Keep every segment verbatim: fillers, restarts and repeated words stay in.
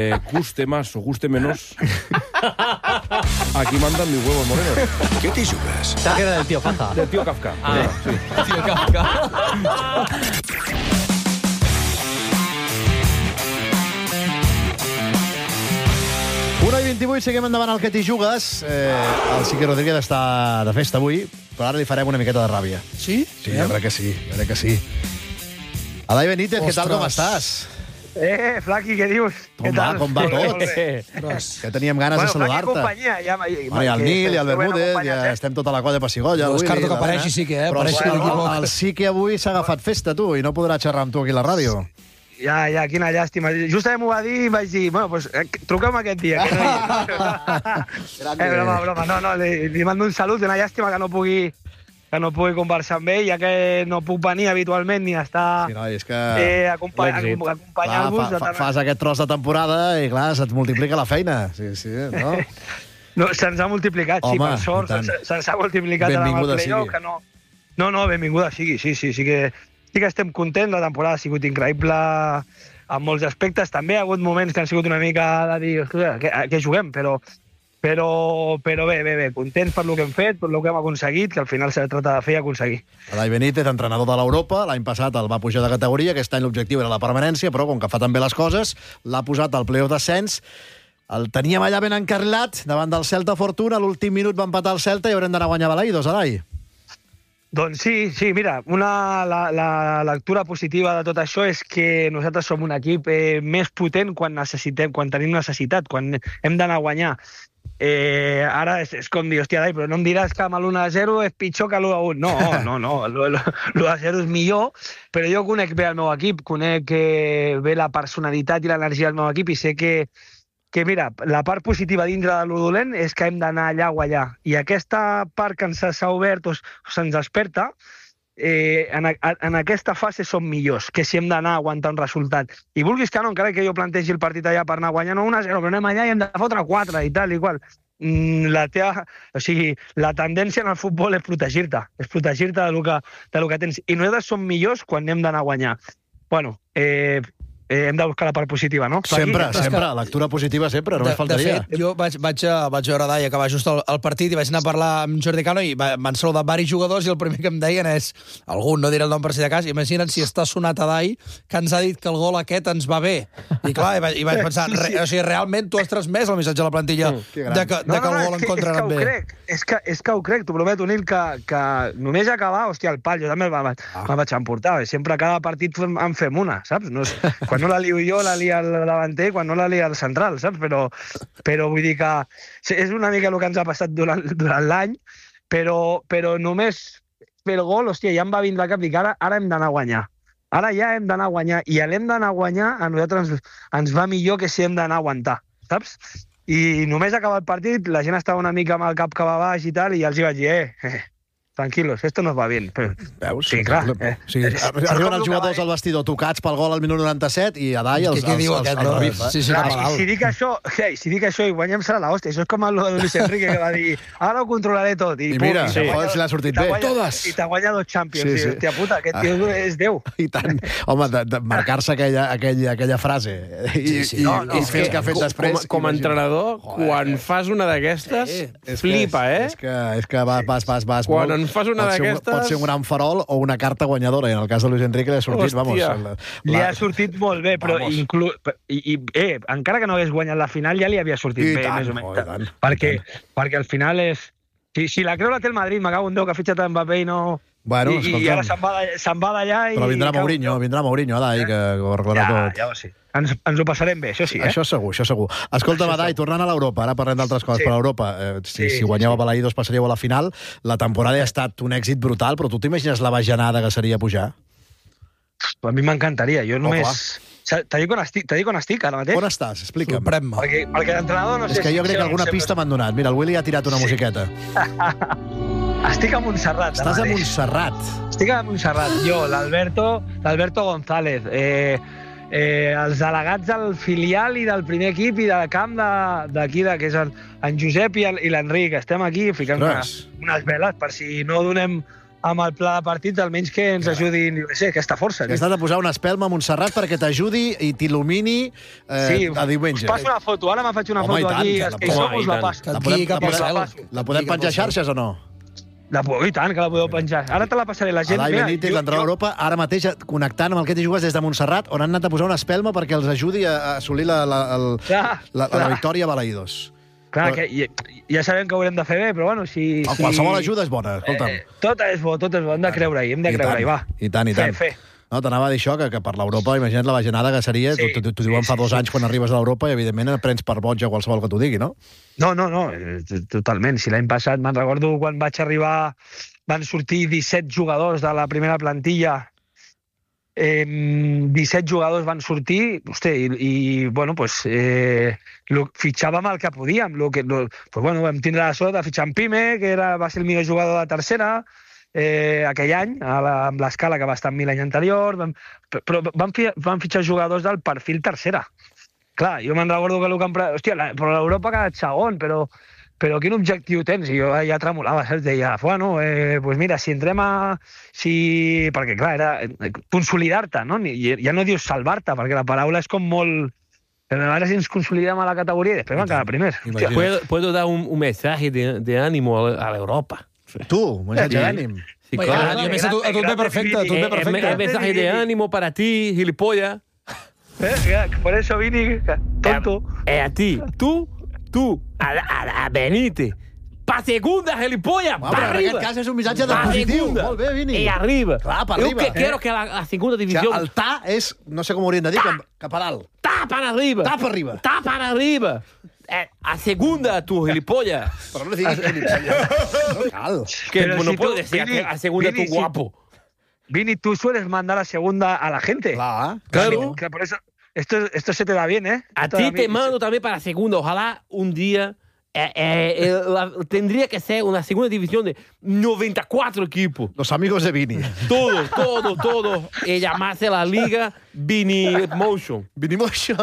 Eh, guste más o guste menos. Aquí mandan mis huevos morenos. ¿Qué te jugas? Esta que era del tío Faja. Del tío Kafka. Ah, sí. Tío Kafka. una i vint-i-vuit, seguim endavant al que t'hi jugues. Eh, el Sique Rodríguez està de festa avui, però ara li farem una miqueta de ràbia. Sí? Sí, jo crec que sí, jo crec que sí. Adai Benítez, què tal, com estàs? Eh, Flaqui, què dius? Com va, com va tot? Que teníem ganes Bueno, de saludar-te. Flaqui companyia, ja... Bueno, i el Nil, i el Bermúdez, ja estem tota la colla Pessigolla. No avui, descarto que la apareixi nena. sí que, eh? Però Apareixi el, l'equip. el, el Sique avui s'ha agafat festa, tu, i no podrà xerrar amb tu aquí a la ràdio. Ja, ja, quina llàstima. Justament m'ho va dir i vaig dir, bueno, pues, eh, truquem aquest dia. Que no hi... eh, broma, broma. No, no, li, li mando un salut, una llàstima que no pugui... que no pugui conversar amb ell, ja que no puc venir habitualment ni estar Sí, no, és que... eh, acompa acompanyant-vos. Fa, fa, fas aquest tros de temporada i, clar, se't multiplica la feina. Sí, sí, no? No, se'ns ha multiplicat, sí, Home, per sort, se'ns se ha multiplicat ara amb el playoff, que no... No, no, benvinguda sigui, sí, sí, sí que, sí que estem contents, la temporada ha sigut increïble en molts aspectes, també ha hagut moments que han sigut una mica de dir, escolta, que, que juguem, però, però, però bé, bé, bé, contents per lo que hem fet, per lo que hem aconseguit, que al final s'ha de tractar de fer i aconseguir. Adai Benítez, entrenador de l'Europa, l'any passat el va pujar de categoria, aquest any l'objectiu era la permanència, però com que fa també les coses, l'ha posat al play-off d'ascens. El teníem allà ben encarrilat, davant del Celta Fortuna, a l'últim minut va empatar el Celta i haurem d'anar a guanyar Balaidos, Adai. Doncs sí, sí, mira, una, la, la lectura positiva de tot això és que nosaltres som un equip eh, més potent quan necessitem, quan tenim necessitat, quan hem d'anar a guanyar. Eh, ara és, és com dir, hòstia, Dai, però no em diràs que amb l'u a zero és pitjor que l'u a un. No, no, no, l'u a zero és millor, però jo conec bé el meu equip, conec eh, bé la personalitat i l'energia del meu equip i sé que, que, mira, la part positiva dintre de lo dolent és que hem d'anar allà a guanyar. I aquesta part que ens s'ha obert o se'ns desperta, eh, en, a, en aquesta fase som millors que si hem d'anar a aguantar un resultat. I vulguis que no, encara que jo plantegi el partit allà per anar a guanyar, no un a zero, però anem allà i hem de fotre quatre i tal i qual. Mm, la teva, o sigui, la tendència en el futbol és protegir-te, és protegir-te de lo que, de lo que tens. I nosaltres som millors quan hem d'anar a guanyar. Bueno, eh, Eh, hem de buscar la part positiva, no? Sempre, Aquí, sempre. Que... Lectura positiva sempre, només faltaria. De fet, jo vaig, vaig, vaig veure Dai acabar just el, el partit i vaig anar a parlar amb Jordi Cano i m'han saludat varis jugadors i el primer que em deien és, algun, no diré el nom per si de cas, imagina't si està sonat a Dai que ens ha dit que el gol aquest ens va bé. I clar, i vaig, i vaig pensar, re, o sigui, realment tu has transmès el missatge a la plantilla mm, de que, de que no, no, no, el gol en contra anat bé. Crec, és, que, és que ho crec, t'ho prometo, Nil, que, que només acabar, hòstia, el pal, jo també el vaig, ah. me'l vaig emportar. Sempre a cada partit en fem una, saps? No és, quan no la lio jo, la lia el davanter, quan no la lia el central, saps? Però, però vull dir que és una mica el que ens ha passat durant, durant l'any, però, però només per el gol, hòstia, ja em va vindre al cap, dic, ara, ara hem d'anar a guanyar. Ara ja hem d'anar a guanyar. I l'hem d'anar a guanyar, a nosaltres ens, ens va millor que si hem d'anar a aguantar, saps? I només acabar el partit, la gent estava una mica amb el cap cap a baix i tal, i ja els hi vaig dir, eh, eh tranquilos, esto nos va bien. Però... Veus? Sí, clar. Eh. Sí, arriben els jugadors al vestidor tocats pel gol al minut noranta-set i a Dai els, els, els, els, els revifa. Sí, sí, clar, si, si, dic això, hey, si dic això i guanyem serà l'hòstia. Això és com el de Luis Enrique que va dir ara ho controlaré tot. I, I mira, sí. joder, si l'ha sortit bé. Guanya, Totes. I t'ha guanyat dos Champions. Sí, sí. Sí. Hòstia puta, aquest tio és Déu. I tant. Home, de, de marcar-se aquella, aquella, aquella frase i, sí, sí. No, no, i fer el que ha fet com, després. Com, com a entrenador, joder, quan fas una d'aquestes, sí, flipa, eh? És que, és que vas, vas, vas, vas quan molt. en fas una d'aquestes... Pot ser un gran farol o una carta guanyadora, i en el cas de Luis Enrique li ha sortit, vamos... La, li ha sortit molt bé, però inclu... I, i, eh, encara que no hagués guanyat la final, ja li havia sortit I bé, tant, més o menys. Oh, tant, perquè, tant. perquè al final és... Si, si la creu la té el Madrid, me cago en Déu, que ha fitxat Mbappé i no... Bueno, I, i ara se'n va, se'n va d'allà i... Però vindrà Mourinho, vindrà Mourinho, Adai, que ho arreglarà ja, tot. Ja ho sé. Ens, ens ho passarem bé, això sí, eh? Això segur, això segur. Escolta, Adai, tornant a l'Europa, ara parlem d'altres coses, sí. però a Europa, eh, si, sí, si guanyeu sí. a Balaidos passaríeu a la final, la temporada ha estat un èxit brutal, però tu t'imagines la bajanada que seria pujar? A mi m'encantaria, jo només... Oh, T'ha dit on estic, t'ha dit on estic ara mateix? On estàs? Explica'm. Sorprèn-me. Perquè, perquè l'entrenador no sé... És que jo crec que alguna no sé, pista m'han donat. Mira, el Willy ha tirat una sí. musiqueta. Estic a Montserrat. Estàs a Montserrat. Estic a Montserrat. Jo, l'Alberto l'Alberto González, eh, eh, els delegats del filial i del primer equip i del camp d'aquí, de, que és el, en Josep i l'Enric. Estem aquí ficant unes, unes veles per si no donem amb el pla de partit, almenys que ens ajudin, jo què sé, aquesta força. Que has de posar una espelma a Montserrat perquè t'ajudi i t'il·lumini eh, Sí, a diumenge. us passo una foto, ara me faig una Home, i foto tant, aquí, que els la que hi podem- som us i la tant. passo. La Aquí podem, cap la al podem, cel. la podem Aquí cap penjar a al cel. xarxes o no? La puc, i tant, que la podeu penjar. Ara te la passaré la gent. Adai Mira, Benítez, jo- l'entrenador jo- d'Europa, ara mateix connectant amb el que t'hi jugues des de Montserrat, on han anat a posar una espelma perquè els ajudi a assolir la, la, el, Clar, la, la clar. victòria a Balaïdos. Clar, que ja, ja sabem que ho haurem de fer bé, però bueno, si... Oh, si... qualsevol ajuda és bona, escolta'm. Eh, tot és bo, tot és bo, hem de creure-hi, hem de I tant, creure-hi, va. I tant, i tant. Fer, fer. No, t'anava a dir això, que, que per l'Europa, imagina't la bajanada que seria, Sí, t'ho t'ho diuen sí, fa sí, dos sí. anys quan arribes a l'Europa i, evidentment, prens per boig a qualsevol que t'ho digui, no? No, no, no, eh, totalment. Si l'any passat, me'n recordo quan vaig arribar, van sortir disset jugadors de la primera plantilla, eh, disset jugadors van sortir, hosti, i, i bueno, pues, eh, lo, fitxàvem el que podíem. Lo que, lo, pues, bueno, vam tindre la sort de fitxar en Pime, que era, va ser el millor jugador de tercera, eh, aquell any, a la, amb l'escala que va estar amb mi l'any anterior, vam, però van, fi, van fitxar jugadors del perfil tercera. Clar, jo me'n recordo que el que em... pre- Hòstia, la, però l'Europa ha quedat segon, però, però quin objectiu tens? I jo ja tremolava, saps? Deia, bueno, eh, pues mira, si entrem a... Si... Perquè, clar, era eh, consolidar-te, no? Ni, ja no dius salvar-te, perquè la paraula és com molt... Però a veure si ens consolidem a la categoria i després van quedar primers. Hòstia, Imagina't. ¿Puedo, puedo dar un, un mensaje de, de ánimo a, a la Europa? Tu, un missatge Sí. d'ànim. Sí, Bé, claro. jo, a més, a tu, a tu et ve perfecte, a tu et ve Eh, eh, perfecte. eh, mensaje de ánimo para ti, gilipollas. eh, por eso, Vini, tonto. Eh, a ti, tú, tú, a, a, a Benítez. Pa segunda, gilipollas, Home, pa però en arriba. aquest cas és un missatge de Pa positiu. segunda. Molt bé, Vini. Y arriba. Clar, pa Yo arriba. que quiero que la, la segunda O sigui, división el ta és, no sé com ho hauríem de dir, cap, cap a dalt. está para arriba. Ta para arriba. Está para arriba. Eh, a segunda, tu gilipollas. Però no diguis gilipolles. No cal. Que Pero no si puedo tú, decir Vini, a segunda, Vini, tu si- guapo. Vini, tú sueles mandar a segunda a la gente. Clar. Claro. Que por eso, esto, esto se te da bien, ¿eh? A Esto ti mí- te mando también para segunda. Ojalá un día eh, eh, eh, la- tendría que ser una segunda división de noventa y cuatro equipos. Los amigos de Vini. Todos, todos, todos. Y llamarse la Liga Vini Motion. Vini Motion.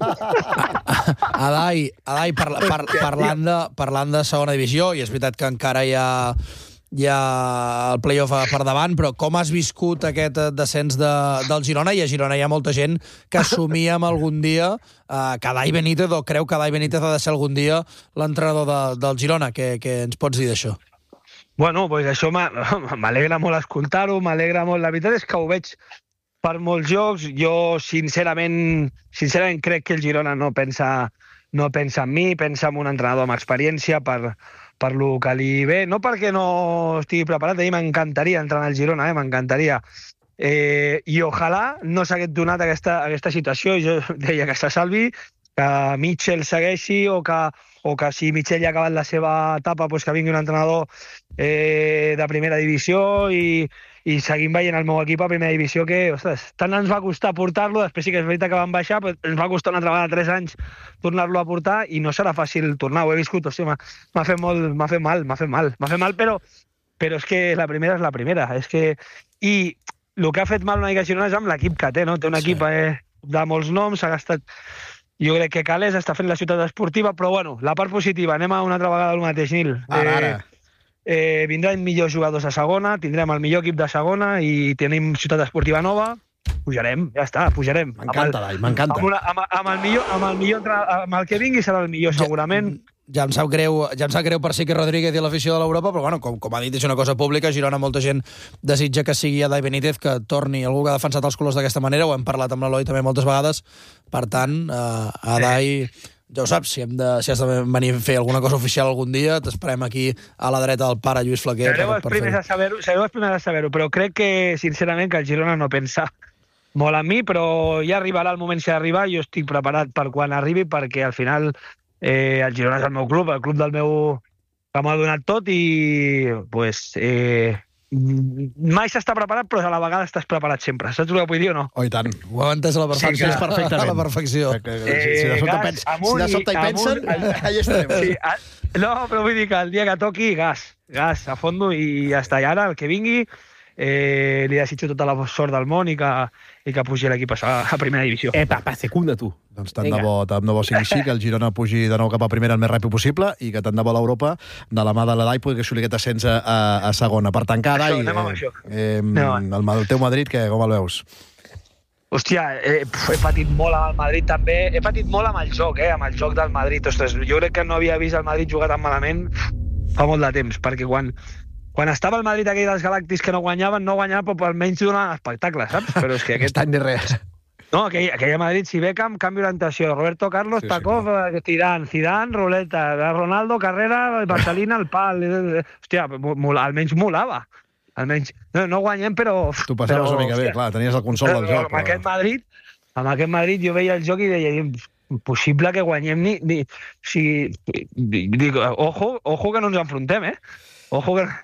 Adai, Adai par, par, parlant, de, parlant de segona divisió, i és veritat que encara hi ha, hi ha el play-off per davant, però com has viscut aquest descens de, del Girona? I a Girona hi ha molta gent que assumíem algun dia eh, que Adai Benítez, o creu que Adai Benítez ha de ser algun dia l'entrenador de, del Girona. Què, què ens pots dir d'això? Bueno, pues això m'ha- m'alegra molt escoltar-ho, m'alegra molt. La veritat és que ho veig per molts jocs. Jo, sincerament, sincerament crec que el Girona no pensa, no pensa en mi, pensa en un entrenador amb experiència per, per lo que li ve. No perquè no estigui preparat, a mi m'encantaria entrenar al Girona, eh? m'encantaria. Eh, I ojalà no s'hagués donat aquesta, aquesta situació. Jo deia que se salvi, que Mitchell segueixi o que, o que si Mitchell ja ha acabat la seva etapa, doncs que vingui un entrenador eh, de primera divisió i, i seguim veient el meu equip a primera divisió que, ostres, tant ens va costar portar-lo, després sí que és veritat que van baixar, però ens va costar una altra vegada tres anys tornar-lo a portar i no serà fàcil tornar, ho he viscut, hòstia, m'ha m'ha fet molt, m'ha fet mal, m'ha fet mal, m'ha fet mal, però, però és que la primera és la primera, és que... I el que ha fet mal una mica a Girona és amb l'equip que té, no? Té un equip eh, de molts noms, s'ha gastat... Jo crec que Calés està fent la ciutat esportiva, però bueno, la part positiva, anem a una altra vegada al mateix, Nil. Ara, ara. Eh, eh, vindran millors jugadors a segona, tindrem el millor equip de segona i tenim ciutat esportiva nova, pujarem, ja està, pujarem. M'encanta, Dai, m'encanta. Amb, una, amb, amb, el millor, amb, el millor, entre- amb el que vingui serà el millor, segurament. Ja em sap greu, ja em sap greu per Sique Rodríguez i l'afició de l'Europa, però bueno, com, com ha dit, és una cosa pública. A Girona molta gent desitja que sigui Adai Benítez, que torni algú que ha defensat els colors d'aquesta manera. Ho hem parlat amb l'Eloi també moltes vegades. Per tant, eh, Adai, ja ho saps, si, hem de, si has de venir a fer alguna cosa oficial algun dia, t'esperem aquí a la dreta del pare Lluís Flaquer. Sereu per- els per primers fer-ho. a saber-ho, sereu els primers a saber-ho, però crec que, sincerament, que el Girona no pensa molt en mi, però ja arribarà el moment si ha d'arribar, jo estic preparat per quan arribi, perquè al final eh, el Girona és el meu club, el club del meu... que m'ha donat tot i, pues, eh, mai s'està preparat, però a la vegada estàs preparat sempre. Saps el que vull dir o no? Oh, i tant. Ho heu entès a la perfecció. Sí, és perfectament. A la perfecció. Que- que- Si, si de sobte, gas, pens, si amunt de sobte hi i- pensen, amunt, allà estarem. Sí, a, no, però vull dir que el dia que toqui, gas, gas, a fondo i ja està. I ara, el que vingui, eh, li desitjo tota la sort del món i que, i que pugi l'equip a, a primera divisió. Epa, pa, segunda, tu. Doncs tant de bo, tant de bo sigui així, que el Girona pugi de nou cap a primera el més ràpid possible i que tant de bo l'Europa, de la mà de l'Adai, pugui assolir aquest ascens a, a segona. Per tancar, Adai, això, eh, eh, anem el, el teu Madrid, que, com el veus? Hòstia, he, he patit molt amb el Madrid també. He patit molt amb el joc, eh, amb el joc del Madrid. Ostres, jo crec que no havia vist el Madrid jugar tan malament fa molt de temps, perquè quan, quan estava el Madrid aquell dels Galàctics que no guanyaven, no guanyaven, però almenys donaven espectacle, saps? Però és que aquest... Any ni res. No, aquell, aquell Madrid, si Beckham, canvi d'orientació. Roberto Carlos, Sí, sí, Pacov, sí, Zidane, Zidane, Ruleta, Ronaldo, Carrera, Barcelona, el pal. Hòstia, mol, almenys molava. Almenys, no, no guanyem, però... Tu passaves però, una mica bé, clar, tenies el consol del joc. Amb aquest Madrid, amb aquest Madrid jo veia el joc i deia, impossible que guanyem ni... ni si, dic, ojo, ojo que no ens enfrontem, eh? Ojo que...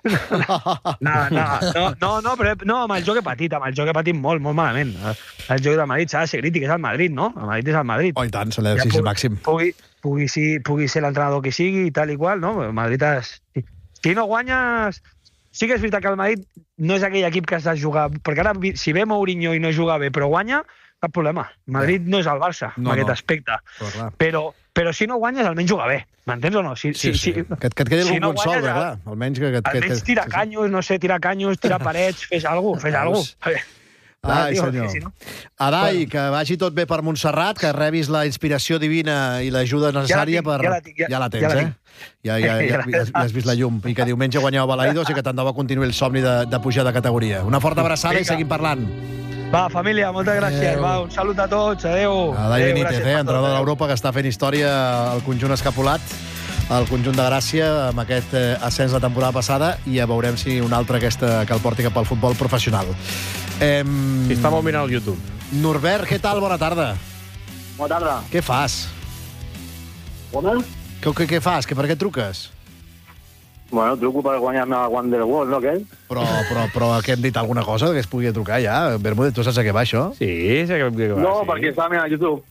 No, no, no, no, no, però no, amb el joc he patit, amb el joc he patit molt, molt malament. El joc del Madrid s'ha de ser crític, és el Madrid, no? El Madrid és el Madrid. Oh, i tant, se l'ha de ja màxim. Pugui, pugui, si, pugui ser l'entrenador que sigui i tal i qual, no? El Madrid és... Si no guanyes... Sí que és veritat que el Madrid no és aquell equip que has de jugar... Perquè ara, si ve Mourinho i no juga bé, però guanya, cap problema. Madrid no és el Barça, no, en aquest no. aspecte. Però, però, però si no guanyes, almenys juga bé. M'entens o no? Si, sí, si, sí. Si, que, que et quedi si algun no consol, guanyes, clar. Almenys, que, que, almenys que, tira sí, sí. canyos, no sé, tira canyos, tira parets, fes alguna cosa, fes alguna cosa. Ai, Tio, senyor. si no... Adai, que vagi tot bé per Montserrat, que rebis la inspiració divina i l'ajuda necessària tinc, per... ja la tinc, ja- ja la tens, ja la eh? tinc. Ja, ja, ja, ja, ja, has vist la llum. I que diumenge guanyeu Balaïdos i que tant de bo continuï el somni de, de pujar de categoria. Una forta abraçada Vinga. i seguim parlant. Va, família, moltes gràcies. Adéu. Va, un salut a tots. Adéu. Adai Adéu, Benítez, gràcies eh, per tot. entrenador de l'Europa, que està fent història al conjunt escapulat, al conjunt de Gràcia, amb aquest eh, ascens la temporada passada, i ja veurem si un altre aquesta que el porti cap al futbol professional. Eh, Si estàveu mirant al YouTube. Norbert, què tal? Bona tarda. Bona tarda. Què fas? Com? Què, què, què fas? Que per què truques? Bueno, truco per guanyar-me el Wonderwall, no, aquell? Però, però, però què hem dit alguna cosa que es pugui trucar ja? Bermúdez, tu saps a què va això? Sí, sí que, que va, No, sí. perquè estava mirant a YouTube.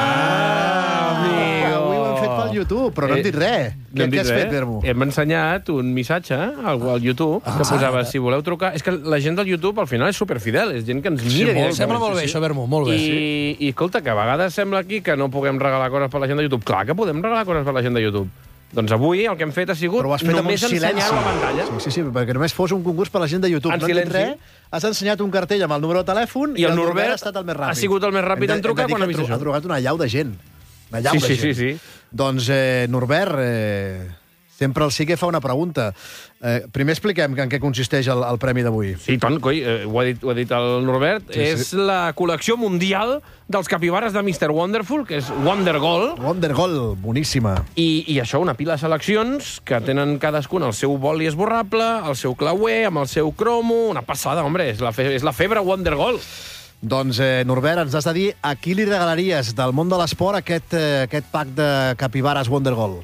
Ah, amigo. Avui ho hem fet pel YouTube, però no hem dit res. No Què, hem què dit has res. fet, Bermú? Hem ensenyat un missatge al, al YouTube que Ah. posava, si voleu trucar... És que la gent del YouTube al final és superfidel, és gent que ens mira. Molt, directament. sembla molt bé, això, Bermú, molt bé. I, I, escolta, que a vegades sembla aquí que no puguem regalar coses per la gent de YouTube. Clar que podem regalar coses per la gent de YouTube. Doncs avui el que hem fet ha sigut Però ho has fet amb un només silenci. ensenyar la pantalla. Sí, sí, sí, perquè només fos un concurs per la gent de YouTube. En no has dit silenci. res, has ensenyat un cartell amb el número de telèfon I el Norbert ha estat el més ràpid. ha sigut el més ràpid Hem de- en trucar hem de dir quan ha que vist tru- això. Ha trucat una llau de gent. Una llau Sí, de sí, gent. sí, sí. Doncs, eh, Norbert, eh, sempre el sí que fa una pregunta. Eh, primer expliquem en què consisteix el, el premi d'avui. Sí, tant, coi, eh, ho, ha dit, ho ha dit el Norbert. Sí, Sí, sí. és la col·lecció mundial dels capibares de mister Wonderful, que és Wonder Goal. Wondergoal, boníssima. I, I això, una pila de seleccions que tenen cadascun el seu boli esborrable, el seu clauer, amb el seu cromo... Una passada, hombre, és la, fe, és la febre Wonder Goal. Doncs, eh, Norbert, ens has de dir a qui li regalaries del món de l'esport aquest, eh, aquest pack de capibares Wondergoal.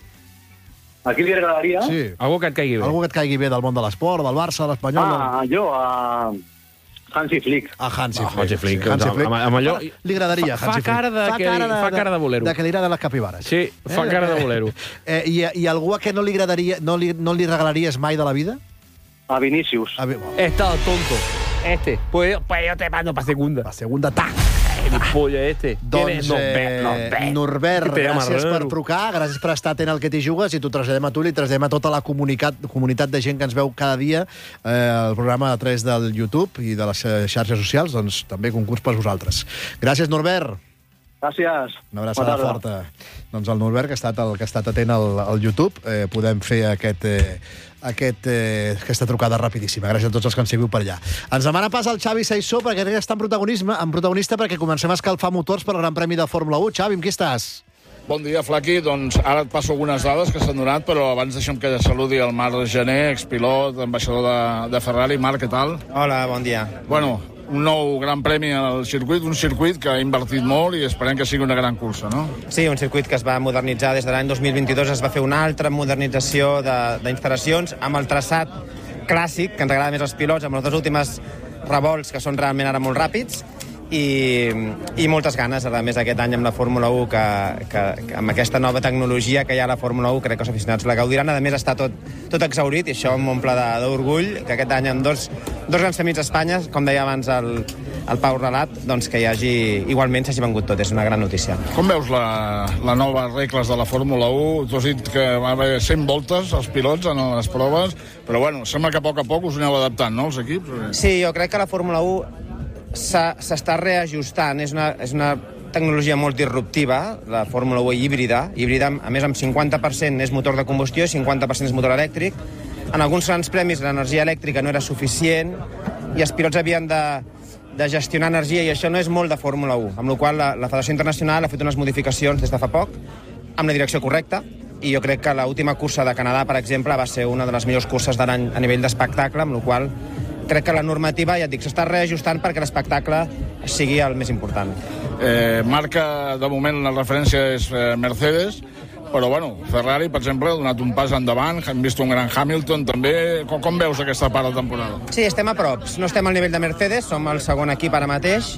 A qui li regalaria? Sí. Algú que et caigui bé. Algú que et caigui bé del món de l'esport, del Barça, de l'Espanyol... Ah, jo, a Hansi Flick. A Hansi Ah, Flick. Hansi Flick, Sí, Hansi amb- Flick. amb- amb allò- Li agradaria, Fa- fa Hansi Flick. cara de que li- fa cara de voler-ho. De que li agraden les capibares. Sí, fa cara de voler-ho. Eh, i, I algú a què no li agradaria, no li, no li regalaries mai de la vida? A Vinícius. A ver, He estado tonto. Este. Pues, pues yo te mando para segunda. la segunda, tac! El pollo este. Doncs, Tienes- no, eh, ve, no, ve. Norbert, Que te llama gràcies per raro. trucar, gràcies per estar atent al que t'hi jugues, i t'ho traslladem a tu, li traslladem a tota la comunitat, comunitat de gent que ens veu cada dia eh, el programa a través del YouTube i de les eh, xarxes socials, doncs també concurs per vosaltres. Gràcies, Norbert. Gràcies. Una abraçada Bona tarda. forta. Doncs el Norbert, que ha estat, el, que ha estat atent al, al YouTube, eh, podem fer aquest, eh, aquest, eh, aquesta trucada rapidíssima. Gràcies a tots els que ens seguiu per allà. Ens demana pas el Xavi Saissó, perquè ara està en protagonisme, en protagonista perquè comencem a escalfar motors per al Gran Premi de Fórmula u. Xavi, amb qui estàs? Bon dia, Flaqui. Doncs ara et passo algunes dades que s'han donat, però abans deixa'm que saludi el Marc Gené, expilot, ambaixador de, de Ferrari. Marc, què tal? Hola, bon dia. Bueno, un nou gran premi al circuit, un circuit que ha invertit molt i esperem que sigui una gran cursa, no? Sí, un circuit que es va modernitzar des de l'any dos mil vint-i-dos, es va fer una altra modernització de- d'instal·lacions amb el traçat clàssic, que ens agrada més als pilots, amb les dues últimes revolts, que són realment ara molt ràpids, i, i moltes ganes, a més, aquest any amb la Fórmula u, que, que, que amb aquesta nova tecnologia que hi ha a la Fórmula u, crec que els aficionats la gaudiran. A més, està tot, tot exhaurit, i això m'omple d'orgull, que aquest any amb dos, dos grans premis d'Espanya, com deia abans el, el Pau Relat, doncs que hi hagi, igualment s'hagi vengut tot, és una gran notícia. Com veus la, la nova regles de la Fórmula u? Tu has dit que va haver cent voltes els pilots en les proves, però bueno, sembla que a poc a poc us aneu adaptant, no, els equips? Sí, jo crec que la Fórmula u s'està reajustant, és una, és una tecnologia molt disruptiva, la Fórmula u híbrida, híbrida, a més amb cinquanta per cent és motor de combustió i cinquanta per cent és motor elèctric. En alguns grans premis l'energia elèctrica no era suficient i els pilots havien de, de gestionar energia, i això no és molt de Fórmula u, amb la qual la, la Federació Internacional ha fet unes modificacions des de fa poc, amb la direcció correcta, i jo crec que l'última cursa de Canadà, per exemple, va ser una de les millors curses de l'any a nivell d'espectacle, amb la qual crec que la normativa, ja et dic, s'està reajustant perquè l'espectacle sigui el més important. Eh, marca, de moment, la referència és eh, Mercedes, però, bueno, Ferrari, per exemple, ha donat un pas endavant, hem vist un gran Hamilton, també. Com, com veus aquesta part de temporada? Sí, estem a prop. No estem al nivell de Mercedes, som el segon equip ara mateix.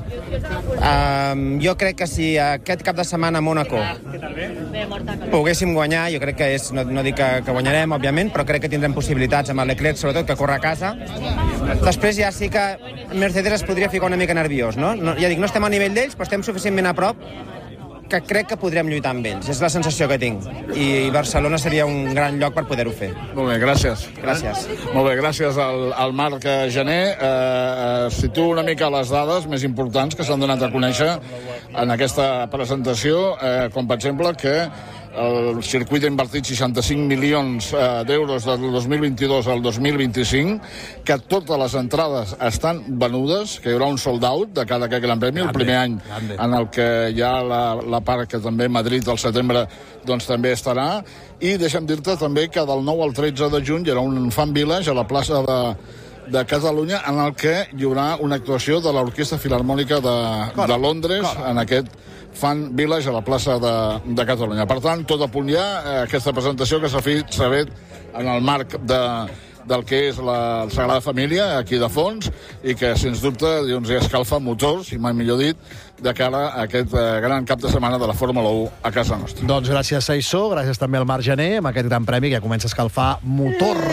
Um, jo crec que si aquest cap de setmana a Mónaco poguéssim guanyar, jo crec que és, no, no dic que, que guanyarem, òbviament, però crec que tindrem possibilitats amb el Leclerc, sobretot, que corre a casa. Després ja sí que Mercedes es podria ficar una mica nerviós, no? no ja dic, no estem a nivell d'ells, però estem suficientment a prop que crec que podrem lluitar amb ells. És la sensació que tinc. I Barcelona seria un gran lloc per poder-ho fer. Molt bé, gràcies. Gràcies. Eh? Molt bé, gràcies al, al Marc Gené. Eh, eh, situa una mica les dades més importants que s'han donat a conèixer en aquesta presentació, eh, com per exemple que el circuit ha invertit seixanta-cinc milions eh, d'euros del dos mil vint-i-dos al dos mil vint-i-cinc, que totes les entrades estan venudes, que hi haurà un sold out de cada aquest gran premi, grande, el primer any grande. En el que hi ha la, la part que també Madrid al setembre doncs també estarà, i deixa'm dir-te també que del nou al tretze de juny hi haurà un fan village a la plaça de de Catalunya, en el que hi haurà una actuació de l'Orquestra Filharmònica de, de Londres, Cora. En aquest Fan Village a la plaça de, de Catalunya. Per tant, tot a punt ja, eh, aquesta presentació que s'ha fet, s'ha fet en el marc de, del que és la Sagrada Família, aquí de fons, i que, sens dubte, doncs, escalfa motors, i mai millor dit, de cara a aquest eh, gran cap de setmana de la Fórmula u a casa nostra. Doncs gràcies, Saissó, gràcies també al Marc Gené, amb aquest gran premi que comença a escalfar motors.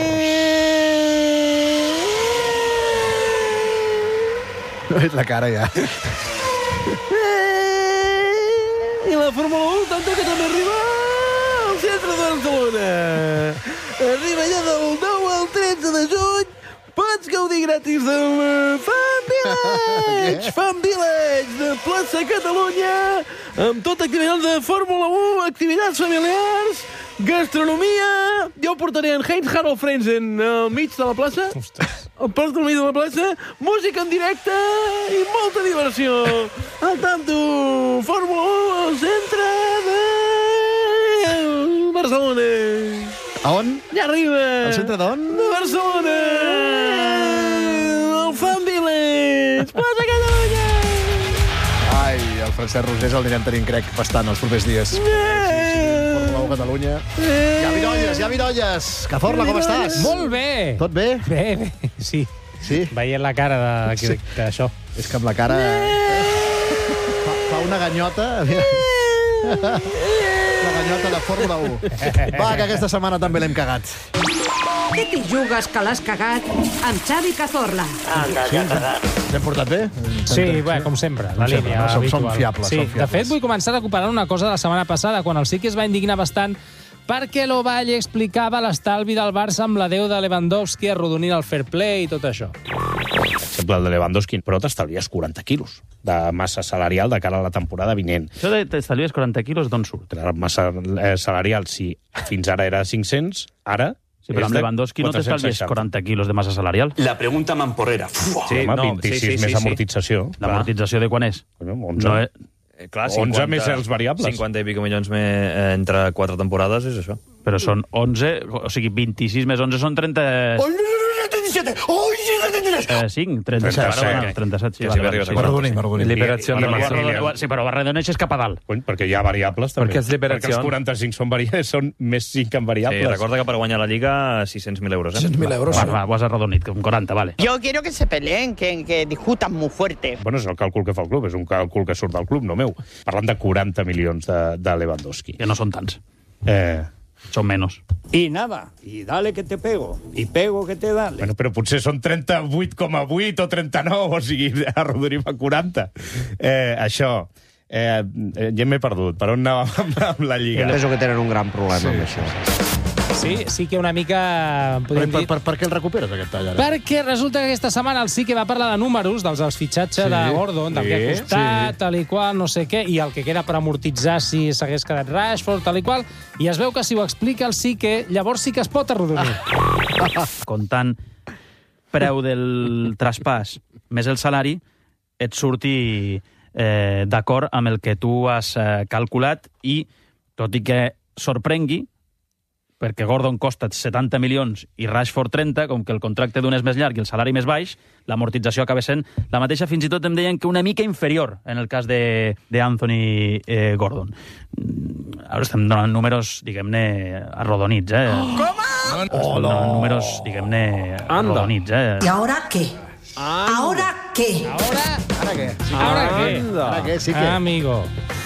La cara ja. I la Fórmula u, tant que també arriba al centre de Barcelona. Arriba ja del nou al tretze de juny. Pots gaudir gratis del Fan Village. Fan Village de plaça Catalunya, amb tot activitats de Fórmula u, activitats familiars, gastronomia. Jo portaré en Heinz Harald Frenzen al mig de la plaça. Ostres. El post del mig de la plaça, música en directe i molta diversió. Al tanto, Fórmula u al centre de Barcelona. A on? Ja arriba. Al centre d'on? De Barcelona. El Fan Village. Plaça Catalunya. Ai, el Francesc Rosés el anirem tenint, crec, bastant els propers dies. Yeah. Fórmula u Catalunya. Eh. Ja virolles, ja virolles. Cazorla, com estàs? Molt bé. Tot bé? Bé, bé, sí. Sí? Veient la cara de- d'això. És que amb la cara... Fa, fa una ganyota... La ganyota de Fórmula u. Va, que aquesta setmana també l'hem cagat. Què t'hi jugues que l'has cagat amb Xavi Cazorla? T'hem portat bé? Sí, bé, com sempre, la Com sempre, línia no? Som- habitual. som fiables, sí. som fiables. De fet, vull començar recuperant una cosa de la setmana passada, quan el Siqui es va indignar bastant perquè l'Ovalle explicava l'estalvi del Barça amb l'adeu de Lewandowski, arrodonint el fair play i tot això. exemple, el de Lewandowski, però t'estalvies quaranta quilos de massa salarial de cara a la temporada vinent. Això de t'estalvies quaranta quilos, d'on surt? La massa eh, salarial, si fins ara era cinc-cents, ara... Sí, però amb Lewandowski no t'estalvies quaranta quilos de massa salarial. La pregunta mamporrera. Sí, home, no, vint-i-sis sí, sí, sí, més amortització. L'amortització de quan és? onze. No és... Eh, clar, cinquanta, onze més els variables. cinquanta i pico milions me, eh, entre quatre temporades és això. Però són onze, o sigui, vint-i-sis més onze són trenta... ¡Ay, no, no, no, trenta y siete! ¡Ay, Eh, cinc, trenta-set, trenta-set, sí. Perdoni, perdoni. Liberació de Marcelo. Sí, però redoneixes cap a dalt. Perquè hi ha variables, també. Perquè és liberació. Perquè els quaranta-cinc són, vari... són més cinc en variables. Sí, recorda que per guanyar la Lliga, sis-cents mil euros. Eh? sis-cents mil euros. Va, va, ho has arrodonit, com quaranta, vale. Yo quiero que se peleen, que, que discutan muy fuerte. Bueno, és el càlcul que fa el club, és un càlcul que surt del club, no meu. Parlant de quaranta milions de, de Lewandowski. Que no són tants. Eh... Són menys. I nada, i dale que te pego, i pego que te dale. Bueno, però potser són trenta-vuit coma vuit o trenta-nou, o sigui, arrodonim a quaranta. Eh, això... Eh, eh, ja m'he perdut. Per on anàvem amb, amb la Lliga? Penso que tenen un gran problema sí, amb això. Sí, sí que una mica... Per, per, per, per què el recuperes, aquest tall, ara? Perquè resulta que aquesta setmana el sí que va parlar de números, dels els fitxatges Sí, de Gordon, del sí, que ha costat, sí. tal i qual, no sé què, i el que queda per amortitzar si s'hagués quedat Rashford, tal i qual, i es veu que si ho explica el sí que, llavors sí que es pot arrodonir. Ah. Comptant preu del traspàs més el salari, et surti eh, d'acord amb el que tu has eh, calculat i, tot i que sorprengui, perquè Gordon costa setanta milions i Rashford trenta, com que el contracte d'un és més llarg i el salari més baix, l'amortització acaba sent la mateixa, fins i tot em deien que una mica inferior en el cas de, de Anthony eh, Gordon. Ara estem donant números, diguem-ne, arrodonits, eh? ¿Cómo? Oh, no. Números, diguem-ne, arrodonits, eh? ¿Y ahora qué? Anda. ¿Ahora qué? Ahora, Ara què? Sí que... ahora què? Ara què? Sí que... Amigo.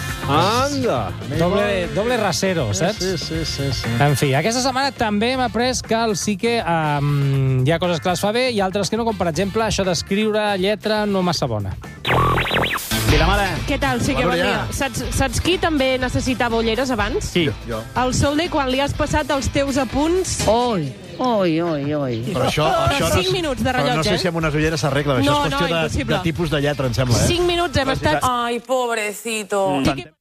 Anda! Doble, doble rasero, saps? Sí, sí, sí, sí. En fi, aquesta setmana també hem après que el sí que um, hi ha coses que les fa bé i altres que no, com per exemple això d'escriure lletra no massa bona. Vilamala. Què tal? Sí que bon dia. Saps, saps qui també necessitava ulleres abans? Sí. Jo. El Solde, quan li has passat els teus apunts... Oi, oi, oi, oi. Però això, això cinc minuts de rellotge, Però no sé eh? si amb unes ulleres s'arregla. Això No, és qüestió no, de, impossible. de tipus de lletra, em sembla, eh? Cinc minuts hem estat... Ai, pobrecito. I que...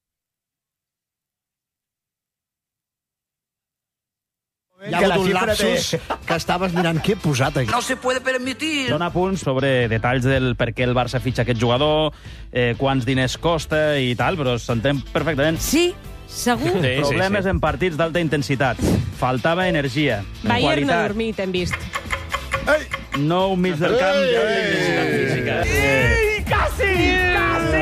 Hi ha hagut un lapsus que estaves mirant què he posat aquí. No se puede permitir. Dona punts sobre detalls del per què el Barça fitxa aquest jugador, eh, quants diners costa i tal, però s'entén perfectament. Sí, segur. Sí, problemes sí, sí. en partits d'alta intensitat. Faltava energia. Bayern no qualitat. dormit, hem vist. No un mig del camp i alta intensitat física. Ei, quasi, quasi!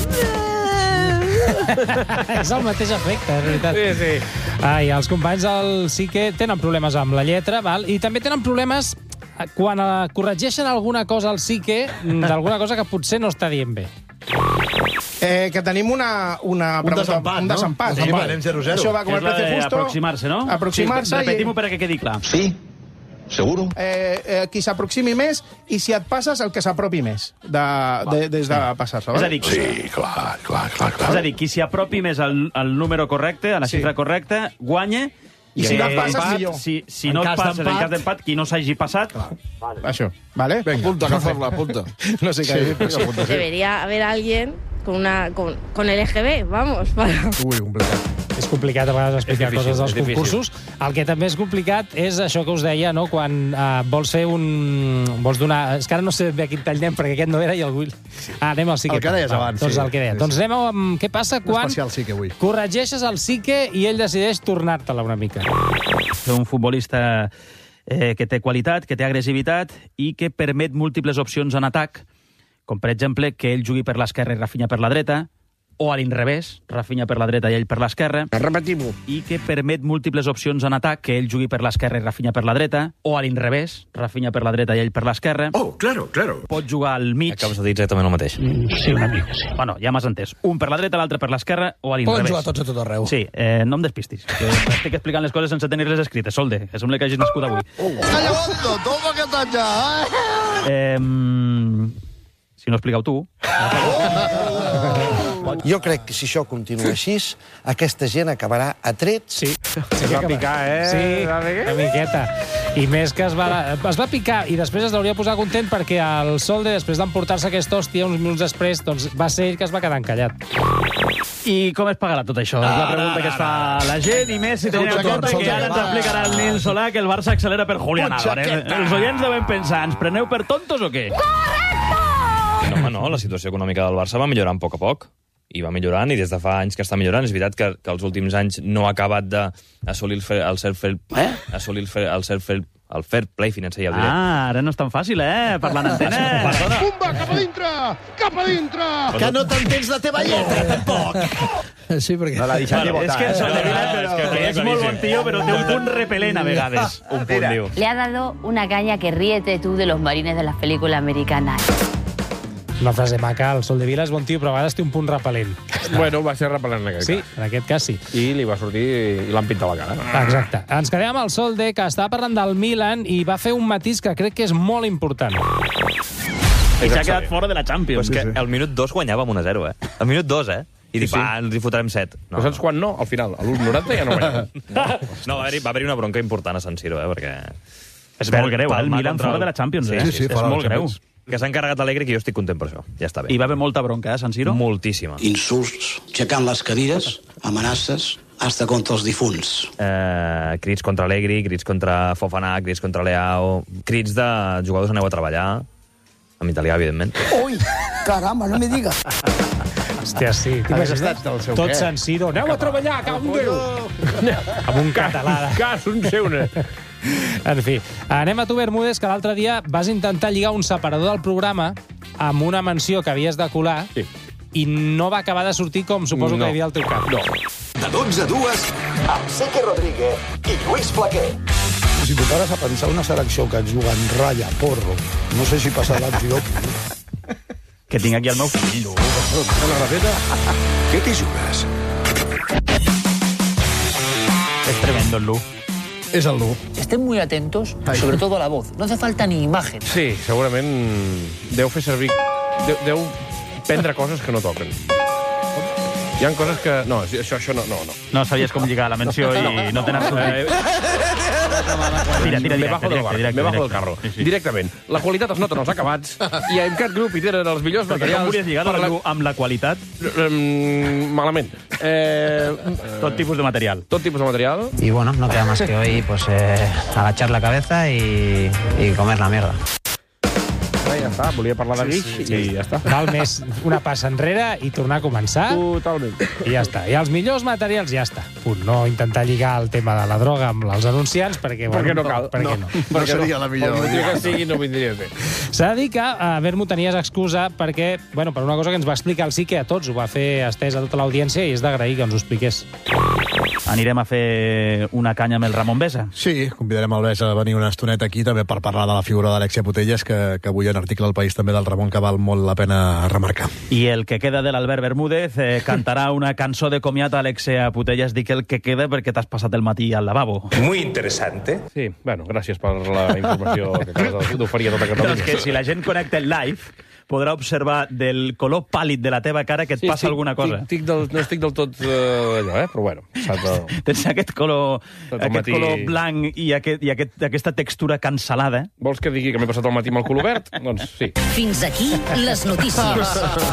És el mateix efecte, en realitat. Sí, sí. Ai, els companys del sí que tenen problemes amb la lletra, val? I també tenen problemes quan eh, corregeixen alguna cosa al sí que, d'alguna cosa que potser no està dient bé. Eh, que tenim una, una Un pregunta, desempat, un no? desempat. Desempat, Sí, anem zero zero. Això va com És el la precio de justo. aproximar-se, no? Aproximar-se. Sí, repetim-ho i- perquè quedi clar. Sí, seguro. Eh, eh, qui s'aproximi més i si et passes el que s'apropi més de, de, des de passar-se. És a dir, Sí, clar, clar, clar, clar. és a dir, qui s'hi apropi més al, al número correcte, a la Sí. xifra correcta, guanya. I si no et Eh, passes, empat, millor. Si, si En no et cas passes, en d'empat- cas d'empat, qui no s'hagi passat... Això, ¿vale? Venga, apunta, Cazorla, apunta. No sé qué decir, pero apunta. Debería haber alguien con, una, con, con el eje be, vamos. Para... Ui, complicat. És complicat a vegades explicar difícil, coses dels és difícil. concursos. El que també és complicat és això que us deia, no? Quan uh, vols fer un... Vols donar... És que ara no sé bé a quin tall anem, perquè aquest no era i el vull... Ah, anem al sí que... El que deies Va, abans, Doncs sí. el que deia. Sí, Doncs sí. anem amb què passa Un quan especial sí que avui. corregeixes el sí que i ell decideix tornar-te-la una mica. Un futbolista eh, que té qualitat, que té agressivitat i que permet múltiples opcions en atac, com per exemple que ell jugui per l'esquerra i Rafinha per la dreta, o a l'inrevés, Rafinha per la dreta i ell per l'esquerra. Repetim-ho. I que permet múltiples opcions en atac, que ell jugui per l'esquerra i Rafinha per la dreta, o a l'inrevés, Rafinha per la dreta i ell per l'esquerra. Oh, claro, claro. Pot jugar al mig. Acabes de dir exactament el mateix. Sí, una mica, sí. Bueno, ja m'has entès. Un per la dreta, l'altre per l'esquerra o a l'inrevés. Poden jugar tots a tot arreu. Sí, eh, no em despistis. Que estic explicant les coses sense tenir-les escrites. Solde, que sembla que hagis nascut avui. Calla, Bondo, toma que talla. Eh, si no expliqueu tu... Jo crec que si això continua així, aquesta gent acabarà a trets. Sí, sí va picar, eh? Sí, una miqueta. I més que es va, es va picar i després es hauria de posar content perquè el Solde, després d'emportar-se aquesta hòstia uns minuts després, doncs va ser ell que es va quedar encallat. I com es pagarà tot això? És la pregunta que es fa la gent, i més si tenim en compte que ara ens explicarà el Nil Solà que el Barça accelera per Julián Álvarez. Els oients deuen pensar, ens preneu per tontos o què? No, home, no, la situació econòmica del Barça va millorant a poc a poc. I va millorant, i des de fa anys que està millorant. És veritat que, que els últims anys no ha acabat d'assolir el, fer, el cert fer... Eh? Assolir el, fer, el cert fer... El fair play financer, ja el diré. Ah, ara no és tan fàcil, eh? Parlant antena. Perdona. Pumba, cap a dintre! Cap a dintre! Que no t'entens la teva lletra, tampoc! Sí, perquè... No l'ha deixat de votar. És que el Soldevila però... és, que és molt bon tio, però té un punt repel·lent a vegades. Un punt, diu. Le ha dado una caña que ríete tú de los marines de las películas americanas. Una frase maca, el Soldevila és bon tio, però a vegades té un punt repel·lent. Bueno, va ser repel·lent en aquest Sí, cas. en aquest cas sí. I li va sortir i l'han pintat la cara. Exacte. Ens quedem amb el Solde, que estava parlant del Milan i va fer un matís que crec que és molt important. I s'ha quedat fora de la Champions. Però és que el minut dos guanyàvem un a zero, eh? El minut dos, eh? I dic, va, ens hi fotrem set. No. Però saps quan no? Al final, a l'u noranta ja no guanyàvem. No, va haver-hi va haver una bronca important a San Siro, eh? Perquè... És molt greu, eh? El Milan fora de la Champions, eh? Sí, sí, és molt greu. Que s'ha encarregat Allegri, que jo estic content per això. Ja està bé. Hi va haver molta bronca, eh, San Siro? Moltíssima. Insults, aixecant les cadires, amenaces, hasta contra els difunts. Eh, crits contra Allegri, crits contra Fofana, crits contra Leao, crits de jugadors aneu a treballar, en italià, evidentment. Uy, caramba, no me digas. Hòstia, sí. estat del seu Tot què? San Siro. Aneu a treballar, cau un Déu! Amb un català. Cas, un seune. En fi, anem a tu, Bermúdez, que l'altre dia vas intentar lligar un separador del programa amb una menció que havies de colar sí. i no va acabar de sortir com suposo no. que hi havia al teu cap. No. De dotze a dues, amb Seque Rodríguez i Lluís Flaquer. Si tu pares a pensar una selecció que et juga en ratlla, porro, no sé si passa l'Antiopi. Que tinc aquí el meu fill. Una grafeta. Què t'hi jugues? És tremendo, el Lu. És el Lu. Estén muy atentos, sobre todo a la voz. No hace falta ni imagen. Sí, segurament deu fer servir... Deu, deu prendre coses que no toquen. Hi ha coses que... No, això, això no, no, no. No sabies com lligar la menció i no tenen sortit. Tira, tira, me bajo del bar, me bajo del carro. Sí, sí. Directament. La qualitat es nota en els acabats i en Cat Group hi tenen els millors Perquè materials... com volies lligar la... amb la qualitat? Mm, malament. Eh, Tot tipus de material. Tot tipus de material. Y bueno, no queda más que hoy pues eh, agachar la cabeza y, y comer la mierda. Ja està, volia parlar de guix sí, sí, sí. i ja està. Val més una passa enrere i tornar a començar. Totalment. I ja està. I els millors materials ja està. Punt. No intentar lligar el tema de la droga amb els anunciants perquè... Perquè bueno, no cal. Perquè no. no. No seria la millor. El motiu que sigui no vindria bé. S'ha de dir que a Vermo tenies excusa perquè, bueno, per una cosa que ens va explicar el Sique a tots, ho va fer estès a tota l'audiència i és d'agrair que ens ho expliqués. Anirem a fer una canya amb el Ramon Besa? Sí, convidarem el Besa a venir una estoneta aquí també per parlar de la figura d'Alexia Putellas, que, que avui en article al País també del Ramon que val molt la pena remarcar. I el que queda de l'Albert Bermúdez eh, cantarà una cançó de comiat a Alexia Putellas. Dic el que queda perquè t'has passat el matí al lavabo. Muy interesante. Sí, bueno, gràcies per la informació que acabes d'oferir a tota Catalunya. Doncs que si la gent connecta el live podrà observar del color pàl·lid de la teva cara que et sí, passa sí, alguna cosa. Tic, tic del, no estic del tot uh, allò, eh? Però bueno. De... Tens aquest color, aquest matí... color blanc i, aquest, i aquest, aquesta textura cancel·lada. Vols que digui que m'he passat el matí amb el color verd? Doncs sí. Fins aquí les notícies.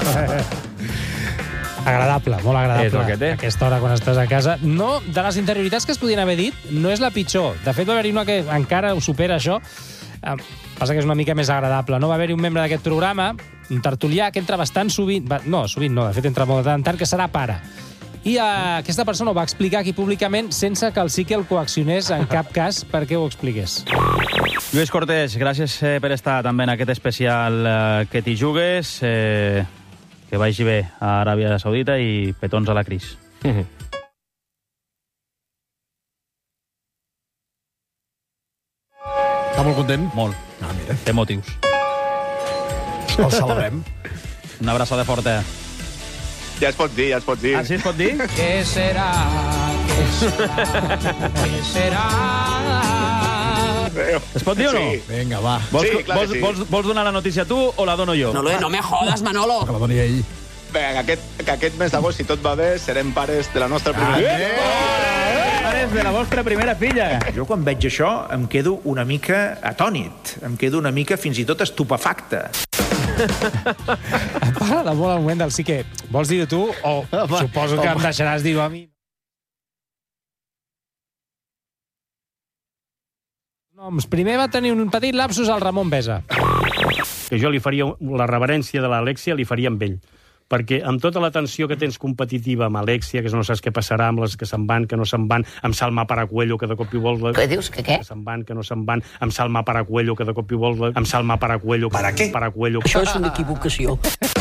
Agradable, molt agradable. És el que té. Aquesta hora quan estàs a casa. No, de les interioritats que es podien haver dit, no és la pitjor. De fet, va haver-hi una que encara ho supera, això. Eh, passa que és una mica més agradable. No va haver-hi un membre d'aquest programa, un tertulià, que entra bastant sovint... Va, no, sovint no, de fet entra molt de tant en tant, que serà pare. I eh, aquesta persona ho va explicar aquí públicament sense que el Sique el coaccionés en cap cas perquè ho expliqués. Lluís Cortés, gràcies eh, per estar també en aquest especial eh, que t'hi jugues. Eh, que vagi bé a Aràbia Saudita i petons a la Cris. Mm-hmm. Està molt content? Molt. Ah, mira. Té motius. El celebrem. Una abraçada forta. Ja es pot dir, ja es pot dir. Ah, sí es pot dir? Què serà? Què serà? Què serà? Es pot dir o no? Sí. Vinga, va. Vols, Sí, clar que vols, sí. vols, vols donar la notícia tu o la dono jo? No, no me jodas, Manolo. Que la doni ell. Bé, que aquest, que aquest mes d'agost, si tot va bé, serem pares de la nostra primera filla. Pares de la vostra primera filla. Jo quan veig això em quedo una mica atònit, em quedo una mica fins i tot estupefacte. Em m'agrada molt el moment del Sique. Vols dir-ho tu o home, suposo que home. Em deixaràs dir-ho a mi? Noms. Primer va tenir un petit lapsus al Ramon Besa. Que jo li faria la reverència de l'Alexia, li faria amb ell. perquè amb tota la tensió que tens competitiva amb Alexia, que no saps què passarà, amb les que se'n van, que no se'n van, amb Salma Paracuello, que de cop i volta... Què dius, que què? Que se'n van, que no se'n van, amb Salma Paracuello, que de cop i volta... Amb Salma Paracuello... ¿Para què? Paracuello. Això és una equivocació.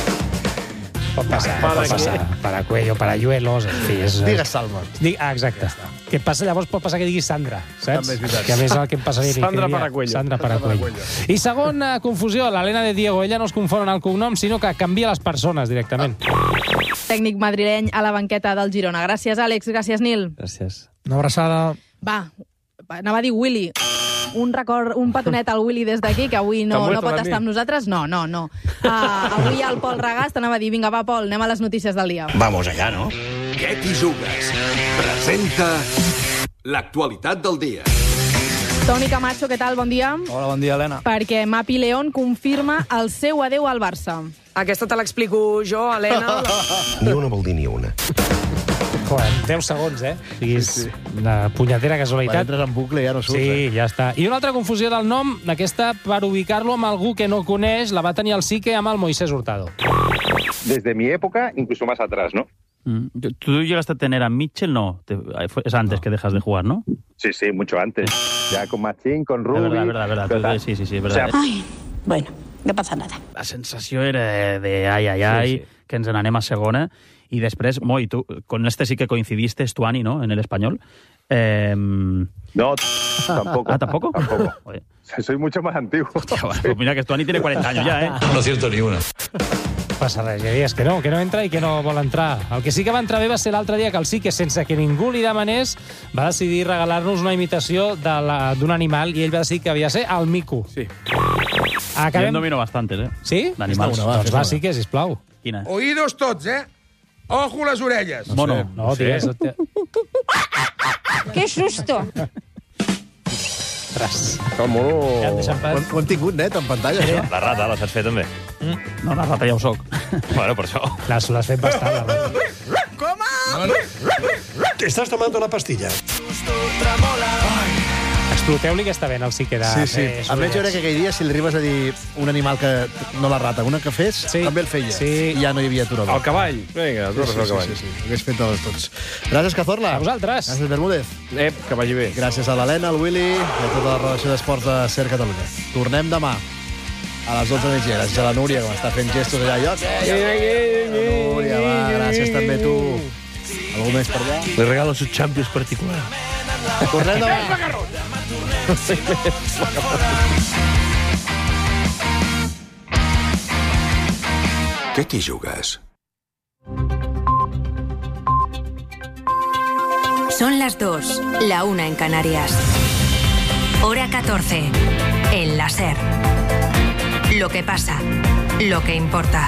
Pot passar, pot passar. Paracuello, parayuelos, en fi... És... Digues Salma. Dic, ah, exacte. Que passa, llavors pot passar que diguis Sandra, saps? També és veritat. Que a més el que em passaria... Sandra Paracuello. Sandra Paracuello. I segona confusió, l'Helena de Diego. Ella no es confon en el cognom, sinó que canvia les persones directament. Tècnic madrileny a la banqueta del Girona. Gràcies, Àlex. Gràcies, Nil. Gràcies. Una abraçada. Va, anava a dir Willy. Un record, un petonet al Willy des d'aquí, que avui no, no pot estar amb nosaltres. No, no, no. Uh, avui el Pol Regàs t'anava a dir, vinga, va, Pol, anem a les notícies del dia. Vamos allá, ¿no? Què t'hi jugues? Presenta l'actualitat del dia. Toni Camacho, què tal? Bon dia. Hola, bon dia, Helena. Perquè Mapi León confirma el seu adeu al Barça. Aquesta te l'explico jo, Helena. Ni una vol dir ni una. Joder, deu segons, eh? O sigui, és una punyetera casualitat. Quan entres en bucle ja no surts, sí, eh? ja està. I una altra confusió del nom, aquesta per ubicar-lo amb algú que no coneix, la va tenir el Sique amb el Moisés Hurtado. Desde mi época, incluso más atrás, ¿no? Mm. ¿Tú llegaste a tener a Mitchell? No, Te, es antes no. que dejas de jugar, ¿no? Sí, sí, mucho antes. Ya con Machín, con Rubi... Es verdad, verdad, verdad. verdad. Sí, sí, sí, es verdad. O sea, ay, bueno, no pasa nada. La sensació era de ai, ai, ai, sí, sí. que ens n'anem a segona. Y después, Moi, tú con este sí que coincidiste, Stuani, ¿no?, en el español. Eh... No, tampoco. ¿Ah, tampoco? Tampoco. Soy mucho más antiguo. Hostia, bueno, pues mira que Stuani tiene cuarenta años ya, ¿eh? No acierto ni una. Passa res, ja dies que no, que no entra i que no vol entrar. El que sí que va entrar bé va ser l'altre dia que el sí que, sense que ningú li demanés, va decidir regalar-nos una imitació d'un animal i ell va decidir que havia de ser el mico. Sí. Acabem... Jo en domino bastantes, eh? Sí? D'animals. Doncs va, sí que, sisplau. Quina? Oídos tots, eh? Ojo les orelles. No, no, no, no digues. ¡Qué susto! Ostres. El mono... Ja em deixen pas. Ho hem tingut net en pantalla, això. La rata, la saps fer també? Mm. No, la rata ja ho soc. Bueno, per això. L'has fet bastant, la rata. Com? No, no. Te estás tomando la pastilla. Exploteu-li que està bé, el sí que de... Sí, sí. A més, jo crec que aquell dia, si li arribes a dir un animal que... No la rata, una que fes, sí. també el feia. Sí. I ja no hi havia aturador. El cavall. Vinga, torres sí, sí, al cavall. Sí, sí, sí. Hagués fet tots tots. Gràcies, Cazorla. A vosaltres. Gràcies, Bermúdez. Ep, que vagi bé. Gràcies a l'Helena, al Willy i a tota la redacció d'Esports de Ser Catalunya. Tornem demà a les dotze de migdia. Gràcies a la Núria, que m'està fent gestos allà. Jo, la Núria, va, gràcies també tu. Algú més per allà? Le regalo su Champions particular. Tornem demà. Què t'hi jugues? Son las dos, la una en Canarias. Hora catorce, en la SER. Lo que pasa, lo que importa.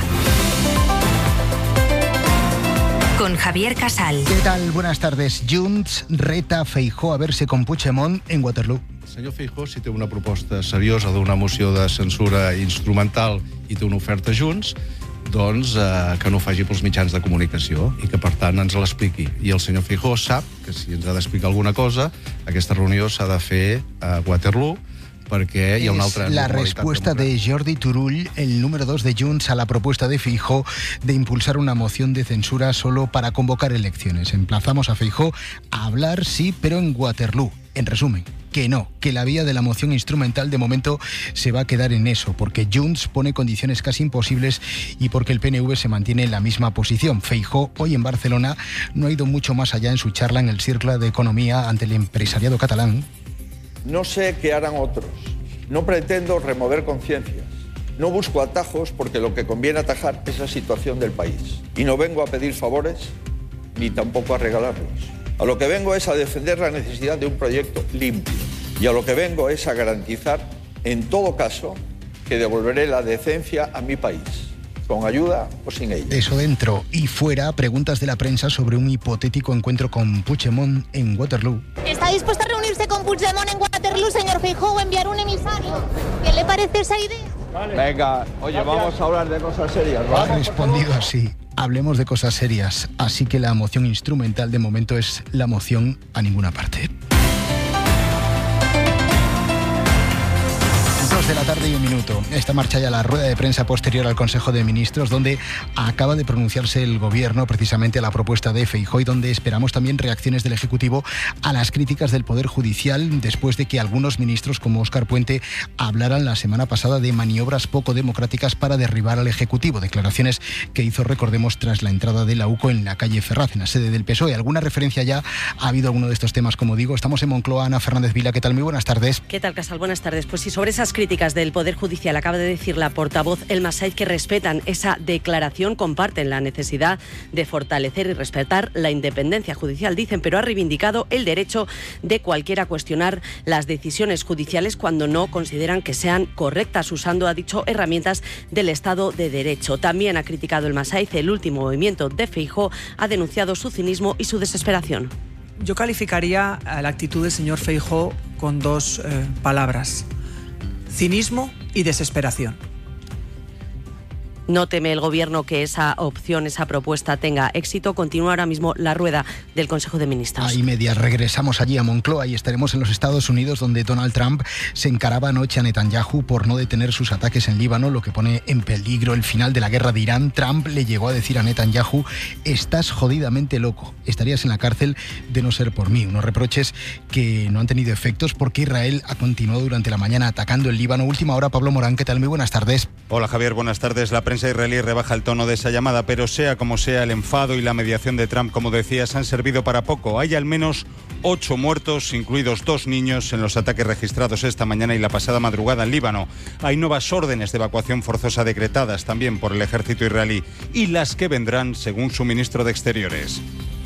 Con Javier Casal. ¿Qué tal? Buenas tardes. Junts reta a Feijóo a verse con Puigdemont en Waterloo. El senyor Feijóo, si té una proposta seriosa d'una moció de censura instrumental i té una oferta Junts, doncs eh, que no ho faci pels mitjans de comunicació i que, per tant, ens l'expliqui. I el senyor Feijóo sap que si ens ha d'explicar alguna cosa, aquesta reunió s'ha de fer a Waterloo, perquè hi ha una altra... Es la respuesta de Jordi Turull, el número dos de Junts, a la propuesta de Feijóo de impulsar una moción de censura solo para convocar elecciones. Emplazamos a Feijóo a hablar, sí, pero en Waterloo. En resumen, que no, que la vía de la moción instrumental de momento se va a quedar en eso, porque Junts pone condiciones casi imposibles y porque el P N V se mantiene en la misma posición. Feijóo, hoy en Barcelona, no ha ido mucho más allá en su charla en el Círculo de Economía ante el empresariado catalán. No sé qué harán otros. No pretendo remover conciencias. No busco atajos porque lo que conviene atajar es la situación del país. Y no vengo a pedir favores ni tampoco a regalarlos. A lo que vengo es a defender la necesidad de un proyecto limpio. Y a lo que vengo es a garantizar, en todo caso, que devolveré la decencia a mi país. Con ayuda o sin ella. Eso dentro y fuera, preguntas de la prensa sobre un hipotético encuentro con Puigdemont en Waterloo. ¿Está dispuesto a reunirse con Puigdemont en Waterloo, señor Feijóo, o enviar un emisario? ¿Qué le parece esa idea? Vale. Venga, oye, vamos a hablar de cosas serias, ¿vale? Ha respondido así. Hablemos de cosas serias. Así que la moción instrumental de momento es la moción a ninguna parte. Dos de la tarde y un minuto. Esta marcha ya la rueda de prensa posterior al Consejo de Ministros, donde acaba de pronunciarse el Gobierno precisamente a la propuesta de Feijóo y donde esperamos también reacciones del Ejecutivo a las críticas del Poder Judicial después de que algunos ministros como Óscar Puente hablaran la semana pasada de maniobras poco democráticas para derribar al Ejecutivo. Declaraciones que hizo, recordemos, tras la entrada de la U C O en la calle Ferraz, en la sede del P S O E. ¿Alguna referencia ya ha habido alguno de estos temas, como digo? Estamos en Moncloa. Ana Fernández Vila, ¿qué tal? Muy buenas tardes. ¿Qué tal, Casal? Buenas tardes. Pues sí, sobre esas críticas del Poder Judicial acaba de decir la portavoz Elma Saiz que respetan esa declaración, comparten la necesidad de fortalecer y respetar la independencia judicial, dicen, pero ha reivindicado el derecho de cualquiera a cuestionar las decisiones judiciales cuando no consideran que sean correctas, usando, ha dicho, herramientas del Estado de Derecho. También ha criticado Elma Saiz el último movimiento de Feijóo, ha denunciado su cinismo y su desesperación. Yo calificaría la actitud del señor Feijóo con dos eh, palabras: cinismo y desesperación. No teme el Gobierno que esa opción, esa propuesta tenga éxito. Continúa ahora mismo la rueda del Consejo de Ministros. Ahí media, regresamos allí a Moncloa y estaremos en los Estados Unidos, donde Donald Trump se encaraba anoche a Netanyahu por no detener sus ataques en Líbano, lo que pone en peligro el final de la guerra de Irán. Trump le llegó a decir a Netanyahu: estás jodidamente loco, estarías en la cárcel de no ser por mí. Unos reproches que no han tenido efectos porque Israel ha continuado durante la mañana atacando el Líbano. Última hora, Pablo Morán, ¿qué tal? Muy buenas tardes. Hola, Javier, buenas tardes. La prensa israelí rebaja el tono de esa llamada, pero sea como sea, el enfado y la mediación de Trump, como decías, han servido para poco. Hay al menos ocho muertos, incluidos dos niños, en los ataques registrados esta mañana y la pasada madrugada en Líbano. Hay nuevas órdenes de evacuación forzosa decretadas también por el ejército israelí, y las que vendrán, según su ministro de Exteriores.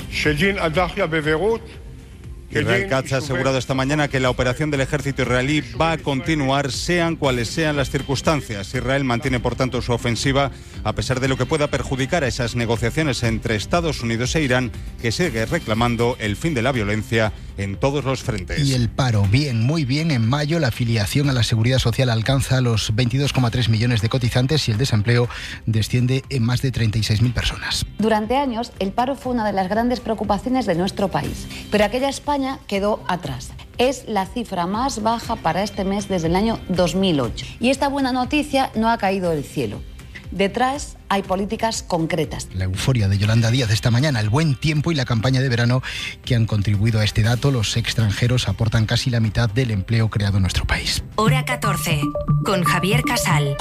Israel Katz ha asegurado esta mañana que la operación del ejército israelí va a continuar, sean cuales sean las circunstancias. Israel mantiene, por tanto, su ofensiva, a pesar de lo que pueda perjudicar a esas negociaciones entre Estados Unidos e Irán, que sigue reclamando el fin de la violencia en todos los frentes. Y el paro, bien, muy bien. En mayo la afiliación a la Seguridad Social alcanza los veintidós coma tres millones de cotizantes y el desempleo desciende en más de treinta y seis mil personas. Durante años, el paro fue una de las grandes preocupaciones de nuestro país, pero aquella España quedó atrás. Es la cifra más baja para este mes desde el año dos mil ocho. Y esta buena noticia no ha caído del cielo. Detrás hay políticas concretas. La euforia de Yolanda Díaz esta mañana, el buen tiempo y la campaña de verano que han contribuido a este dato. Los extranjeros aportan casi la mitad del empleo creado en nuestro país. Hora catorce, con Javier Casal.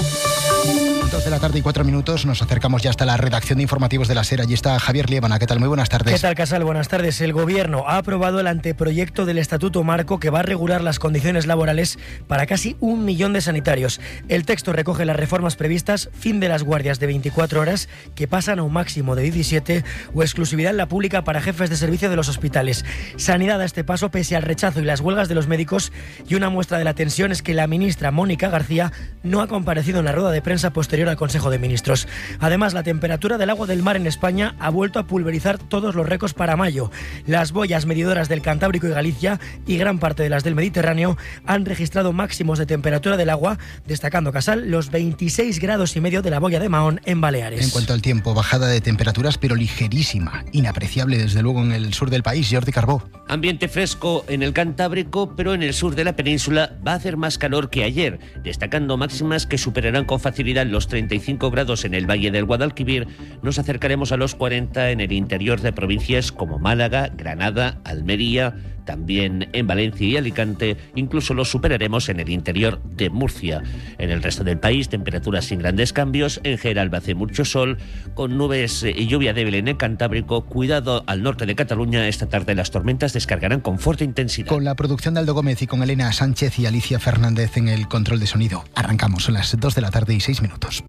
Dos de la tarde y cuatro minutos, nos acercamos ya hasta la redacción de informativos de la SER. Allí está Javier Liébana. ¿Qué tal? Muy buenas tardes. ¿Qué tal, Casal? Buenas tardes. El Gobierno ha aprobado el anteproyecto del Estatuto Marco que va a regular las condiciones laborales para casi un millón de sanitarios. El texto recoge las reformas previstas: fin de las guardias de veinticuatro horas, que pasan a un máximo de diecisiete, o exclusividad en la pública para jefes de servicio de los hospitales. Sanidad a este paso pese al rechazo y las huelgas de los médicos, y una muestra de la tensión es que la ministra Mónica García no ha comparecido en la rueda de prensa posterior al Consejo de Ministros. Además, la temperatura del agua del mar en España ha vuelto a pulverizar todos los récords para mayo. Las boyas medidoras del Cantábrico y Galicia y gran parte de las del Mediterráneo han registrado máximos de temperatura del agua, destacando, Casal, los veintiséis grados y medio de la boya de Mahón en Baleares. En cuanto al tiempo, bajada de temperaturas, pero ligerísima, inapreciable desde luego en el sur del país. Jordi Carbó. Ambiente fresco en el Cantábrico, pero en el sur de la península va a hacer más calor que ayer, destacando máximas que superarán con facilidad los treinta y cinco grados en el Valle del Guadalquivir. Nos acercaremos a los cuarenta en el interior de provincias como Málaga, Granada, Almería, también en Valencia y Alicante. Incluso los superaremos en el interior de Murcia. En el resto del país, temperaturas sin grandes cambios. En general va a hacer mucho sol, con nubes y lluvia débil en el Cantábrico. Cuidado al norte de Cataluña. Esta tarde las tormentas descargarán con fuerte intensidad. Con la producción de Aldo Gómez y con Elena Sánchez y Alicia Fernández en el control de sonido. Arrancamos, son las dos de la tarde y seis minutos.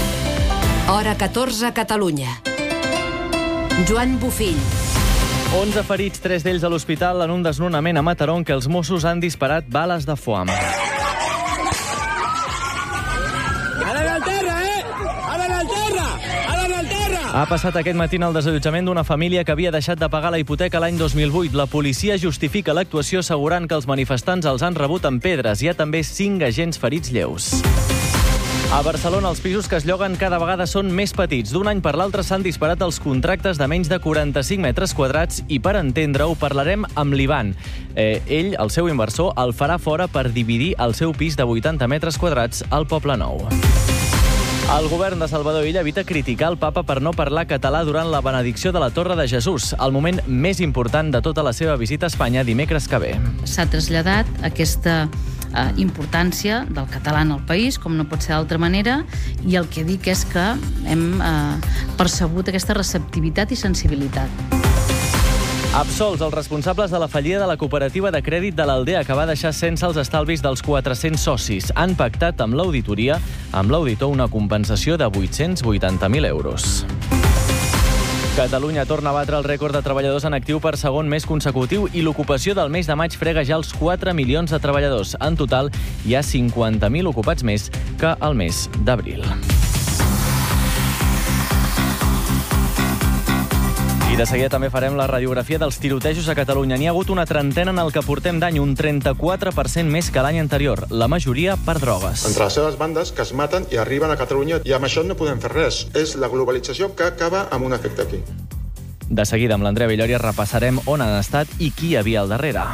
Hora catorze a Catalunya. Joan Bufill. onze ferits, tres d'ells a l'hospital en un desnonament a Mataró en què els Mossos han disparat bales de foam. Ara al terra, eh? Ara al terra! Ara al terra! Ha passat aquest matí el desallotjament d'una família que havia deixat de pagar la hipoteca l'any dos mil vuit. La policia justifica l'actuació assegurant que els manifestants els han rebut amb pedres. Hi ha també cinc agents ferits lleus. A Barcelona, els pisos que es lloguen cada vegada són més petits. D'un any per l'altre s'han disparat els contractes de menys de quaranta-cinc metres quadrats i, per entendre-ho, parlarem amb l'Ivan. Eh, ell, el seu inversor, el farà fora per dividir el seu pis de vuitanta metres quadrats al Poble Nou. El govern de Salvador Illa evita criticar el papa per no parlar català durant la benedicció de la Torre de Jesús, el moment més important de tota la seva visita a Espanya dimecres que ve. S'ha traslladat aquesta eh, importància del català en el país, com no pot ser d'altra manera, i el que dic és que hem eh, percebut aquesta receptivitat i sensibilitat. Absolts els responsables de la fallida de la cooperativa de crèdit de l'Aldea, que va deixar sense els estalvis dels quatre-cents socis. Han pactat amb l'auditoria, amb l'auditor, una compensació de vuit-cents vuitanta mil euros. Catalunya torna a batre el rècord de treballadors en actiu per segon mes consecutiu i l'ocupació del mes de maig frega ja els quatre milions de treballadors. En total, hi ha cinquanta mil ocupats més que el mes d'abril. I de seguida també farem la radiografia dels tirotejos a Catalunya. N'hi ha hagut una trentena en el que portem d'any, un trenta-quatre per cent més que l'any anterior, la majoria per drogues. Entre les seves bandes que es maten i arriben a Catalunya, i amb això no podem fer res. És la globalització que acaba amb un efecte aquí. De seguida, amb l'Andrea Villòria, repassarem on han estat i qui hi havia al darrere.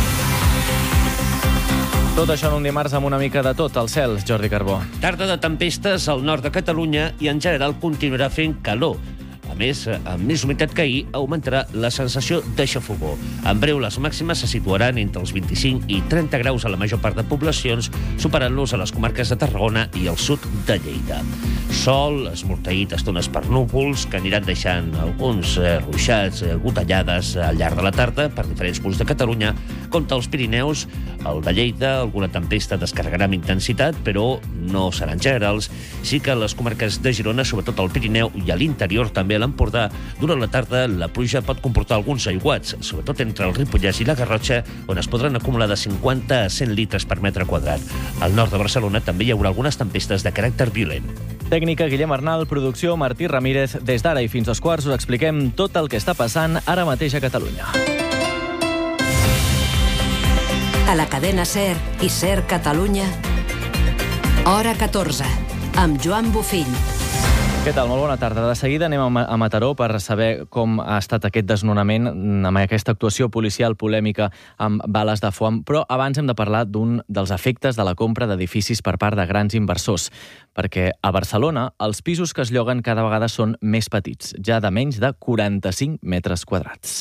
Tot això en un dimarts amb una mica de tot al cel, Jordi Carbó. Tarda de tempestes al nord de Catalunya i en general continuarà fent calor. A més, amb més humitat que ahir, augmentarà la sensació de xafogor. En breu, les màximes se situaran entre els vint-i-cinc i trenta graus a la major part de poblacions, superant-los a les comarques de Tarragona i el sud de Lleida. Sol, esmorteït a estones per núvols, que aniran deixant alguns eh, ruixats, eh, gotellades al llarg de la tarda per diferents punts de Catalunya. Compte als Pirineus, el de Lleida, alguna tempesta descarregarà amb intensitat, però no seran generals. Sí que a les comarques de Girona, sobretot al Pirineu i a l'interior també a l'Empordà, durant la tarda la pluja pot comportar alguns aiguats, sobretot entre el Ripollès i la Garrotxa, on es podran acumular de cinquanta a cent litres per metre quadrat. Al nord de Barcelona també hi haurà algunes tempestes de caràcter violent. Tècnica Guillem Arnal, producció Martí Ramírez. Des d'ara i fins als quarts us expliquem tot el que està passant ara mateix a Catalunya. A la cadena SER i SER Catalunya, hora catorze, amb Joan Bofill. Què tal? Molt bona tarda. De seguida anem a Mataró per saber com ha estat aquest desnonament amb aquesta actuació policial polèmica amb bales de foam, però abans hem de parlar d'un dels efectes de la compra d'edificis per part de grans inversors, perquè a Barcelona els pisos que es lloguen cada vegada són més petits, ja de menys de quaranta-cinc metres quadrats.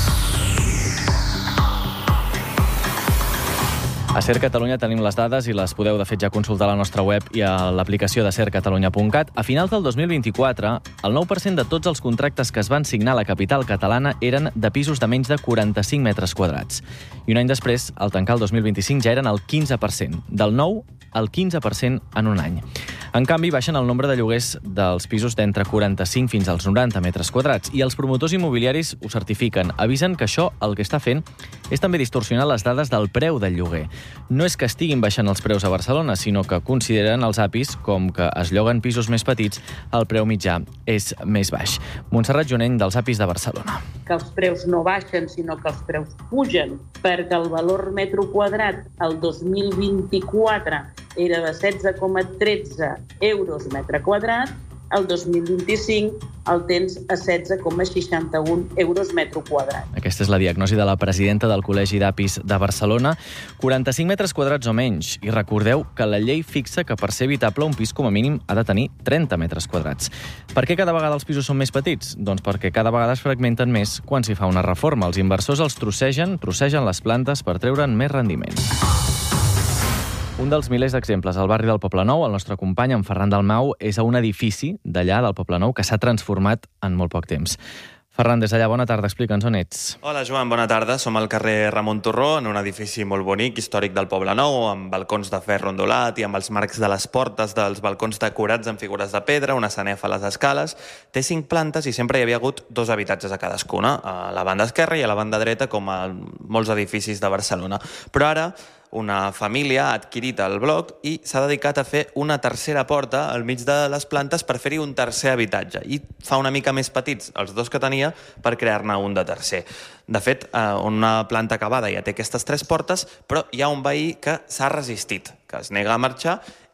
A SER Catalunya tenim les dades i les podeu, de fet, ja consultar a la nostra web i a l'aplicació de ser catalunya punt cat. A finals del dos mil vint-i-quatre, el nou per cent de tots els contractes que es van signar a la capital catalana eren de pisos de menys de quaranta-cinc metres quadrats. I un any després, al tancar el dos mil vint-i-cinc, ja eren el quinze per cent. Del nou al quinze per cent en un any. En canvi, baixen el nombre de lloguers dels pisos d'entre quaranta-cinc fins als noranta metres quadrats i els promotors immobiliaris ho certifiquen. Avisen que això el que està fent és també distorsionar les dades del preu del lloguer. No és que estiguin baixant els preus a Barcelona, sinó que consideren els A P Is com que es lloguen pisos més petits, el preu mitjà és més baix. Montserrat Joneny, dels A P Is de Barcelona. Que els preus no baixen, sinó que els preus pugen, perquè el valor metro quadrat el dos mil vint-i-quatre era de setze coma tretze euros metre quadrat, el dos mil vint-i-cinc el tens a setze coma seixanta-un euros metro quadrat. Aquesta és la diagnosi de la presidenta del Col·legi d'A P Is de Barcelona. quaranta-cinc metres quadrats o menys. I recordeu que la llei fixa que per ser habitable un pis com a mínim ha de tenir trenta metres quadrats. Per què cada vegada els pisos són més petits? Doncs perquè cada vegada es fragmenten més quan s'hi fa una reforma. Els inversors els trossegen, trossegen les plantes per treure'n més rendiment. Un dels milers d'exemples al barri del Poblenou, el nostre company, en Ferran Dalmau, és a un edifici d'allà del Poblenou que s'ha transformat en molt poc temps. Ferran, des d'allà, bona tarda, explica'ns on ets. Hola, Joan, bona tarda. Som al carrer Ramon Torró, en un edifici molt bonic, històric del Poblenou, amb balcons de ferro ondulat i amb els marcs de les portes dels balcons decorats amb figures de pedra, una sanefa a les escales. Té cinc plantes i sempre hi havia hagut dos habitatges a cadascuna, a la banda esquerra i a la banda dreta, com a molts edificis de Barcelona. Però ara una família ha adquirit el bloc i s'ha dedicat a fer una tercera porta al mig de les plantes per fer-hi un tercer habitatge i fa una mica més petits els dos que tenia per crear-ne un de tercer. De fet, una planta acabada ja té aquestes tres portes, però hi ha un veí que s'ha resistit, que es nega a marxar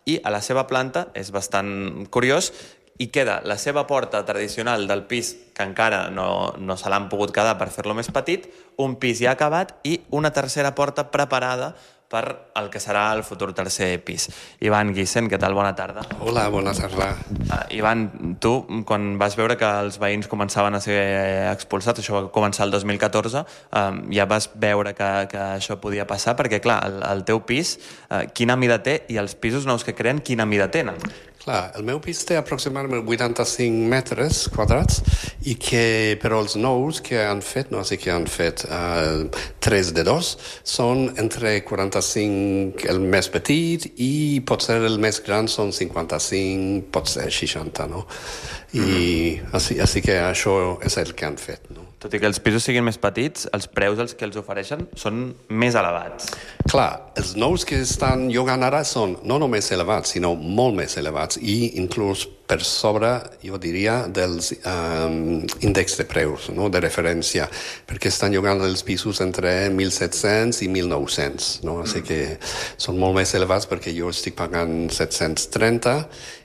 i a la seva planta, és bastant curiós, i queda la seva porta tradicional del pis, que encara no, no se l'han pogut quedar per fer-lo més petit, un pis ja acabat i una tercera porta preparada per el que serà el futur tercer pis. Ivan Guisen, què tal? Bona tarda. Hola, bona tarda. Uh, Ivan, tu, quan vas veure que els veïns començaven a ser expulsats, això va començar el dos mil catorze, uh, ja vas veure que, que això podia passar, perquè, clar, el, el teu pis, uh, quina mida té, i els pisos nous que creen, quina mida tenen? Clar, el meu pis té aproximadament vuitanta-cinc metres quadrats i que, però els nous que han fet, no sé que han fet uh, tres de dos, són entre quaranta-cinc el més petit i potser el més gran són cinquanta-cinc, potser seixanta, no? I mm. així, així que això és el que han fet, no? Tot i que els pisos siguin més petits, els preus als que els ofereixen són més elevats. Clar, els nous que estan llogant ara són no només elevats, sinó molt més elevats i inclús per sobre, jo diria, dels um, índexs de preus, no? De referència, perquè estan llogant els pisos entre mil set-cents i mil nou-cents, no? Així que són molt més elevats perquè jo estic pagant set-cents trenta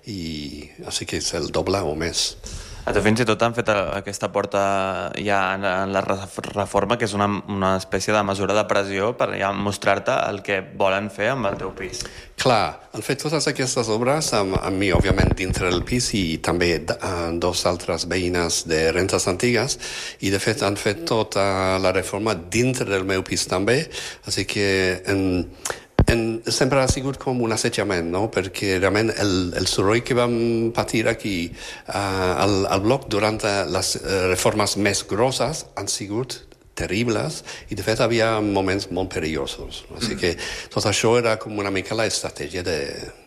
i així que és el doble o més. A tu fins i tot han fet aquesta porta ja en la reforma, que és una, una espècie de mesura de pressió per ja mostrar-te el que volen fer amb el teu pis. Clar, han fet totes aquestes obres amb, amb mi, òbviament, dintre del pis i també uh, dos altres veïnes de rentes antigues i, de fet, han fet tota la reforma dintre del meu pis també, així que... En, En, sempre ha sigut com un assetjament, no? Perquè realment el, el soroll que vam patir aquí uh, al, al bloc durant les uh, reformes més grosses han sigut terribles i de fet havia moments molt perillosos. No? Així que tot això era com una mica l'estratègia de,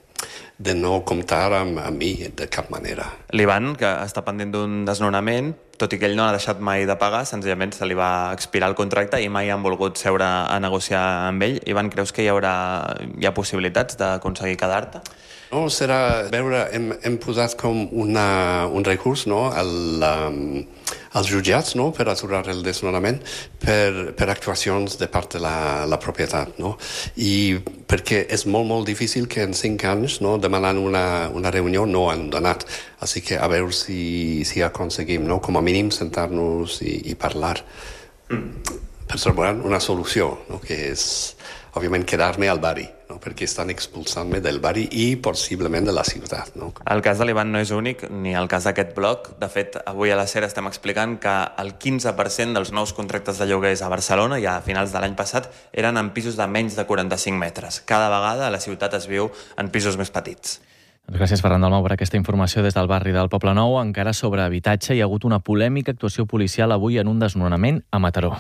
de no comptar amb, amb mi de cap manera. L'Ivan, que està pendent d'un desnonament, tot i que ell no ha deixat mai de pagar, senzillament se li va expirar el contracte i mai han volgut seure a negociar amb ell. Ivan, creus que hi haurà hi ha possibilitats d'aconseguir quedar-te? No, serà veure, hem, hem posat com una, un recurs, no, al, um, als jutjats, no, per aturar el desnonament per, per actuacions de part de la, la propietat, no? I perquè és molt, molt difícil que en cinc anys, no, demanant una, una reunió no han donat. Així que a veure si, si aconseguim, no, com a mínim sentar-nos i, i parlar mm. per trobar una solució, no, que és, òbviament, quedar-me al barri, no? Perquè estan expulsant-me del barri i possiblement de la ciutat. No? El cas de l'Ivan no és únic, ni el cas d'aquest bloc. De fet, avui a la SER estem explicant que el quinze per cent dels nous contractes de lloguers a Barcelona, ja a finals de l'any passat, eren en pisos de menys de quaranta-cinc metres. Cada vegada la ciutat es viu en pisos més petits. Gràcies, Ferran Dalmau, per aquesta informació des del barri del Poblenou. Encara sobre habitatge, hi ha hagut una polèmica actuació policial avui en un desnonament a Mataró.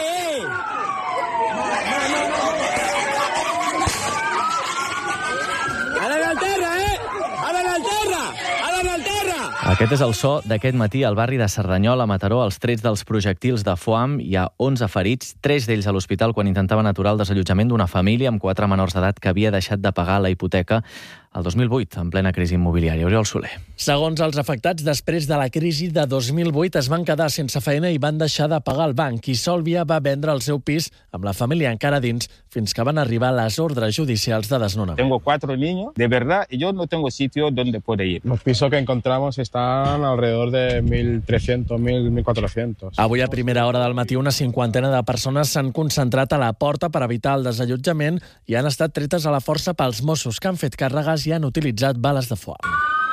Aquest és el so d'aquest matí al barri de Cerdanyola, a Mataró. Als trets dels projectils de foam hi ha onze ferits, tres d'ells a l'hospital quan intentaven aturar el desallotjament d'una família amb quatre menors d'edat que havia deixat de pagar la hipoteca el dos mil vuit, en plena crisi immobiliària. Oriol Soler. Segons els afectats, després de la crisi de dos mil vuit es van quedar sense feina i van deixar de pagar el banc. I Sòlvia va vendre el seu pis amb la família encara dins fins que van arribar les ordres judicials de desnonament. Tengo cuatro niños, de verdad, y yo no tengo sitio donde puede ir. Los pisos que encontramos están alrededor de mil trescientos, mil cuatrocientos. Avui a primera hora del matí una cinquantena de persones s'han concentrat a la porta per evitar el desallotjament i han estat tretes a la força pels Mossos, que han fet càrregues i han utilitzat bales de foam.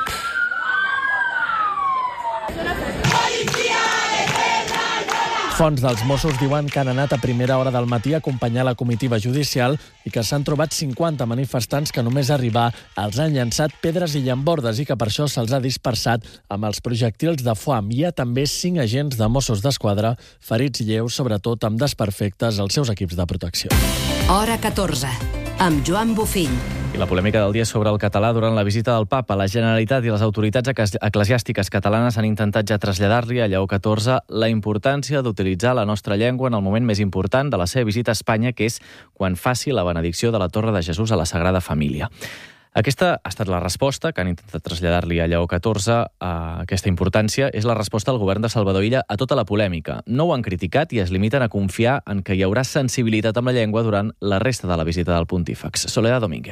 Fonts dels Mossos diuen que han anat a primera hora del matí a acompanyar la comitiva judicial i que s'han trobat cinquanta manifestants que només arribar els han llançat pedres i llambordes i que per això se'ls ha dispersat amb els projectils de foam. Hi ha també cinc agents de Mossos d'Esquadra ferits lleus, sobretot amb desperfectes als seus equips de protecció. Hora catorze, amb Joan Bufill. I la polèmica del dia sobre el català durant la visita del papa. La Generalitat i les autoritats eclesiàstiques catalanes han intentat ja traslladar-li a Lleó catorze la importància d'utilitzar la nostra llengua en el moment més important de la seva visita a Espanya, que és quan faci la benedicció de la Torre de Jesús a la Sagrada Família. Aquesta ha estat la resposta que han intentat traslladar-li a Lleó catorze. A aquesta importància és la resposta del govern de Salvador Illa a tota la polèmica. No ho han criticat i es limiten a confiar en que hi haurà sensibilitat amb la llengua durant la resta de la visita del pontífex. Soledad Domínguez.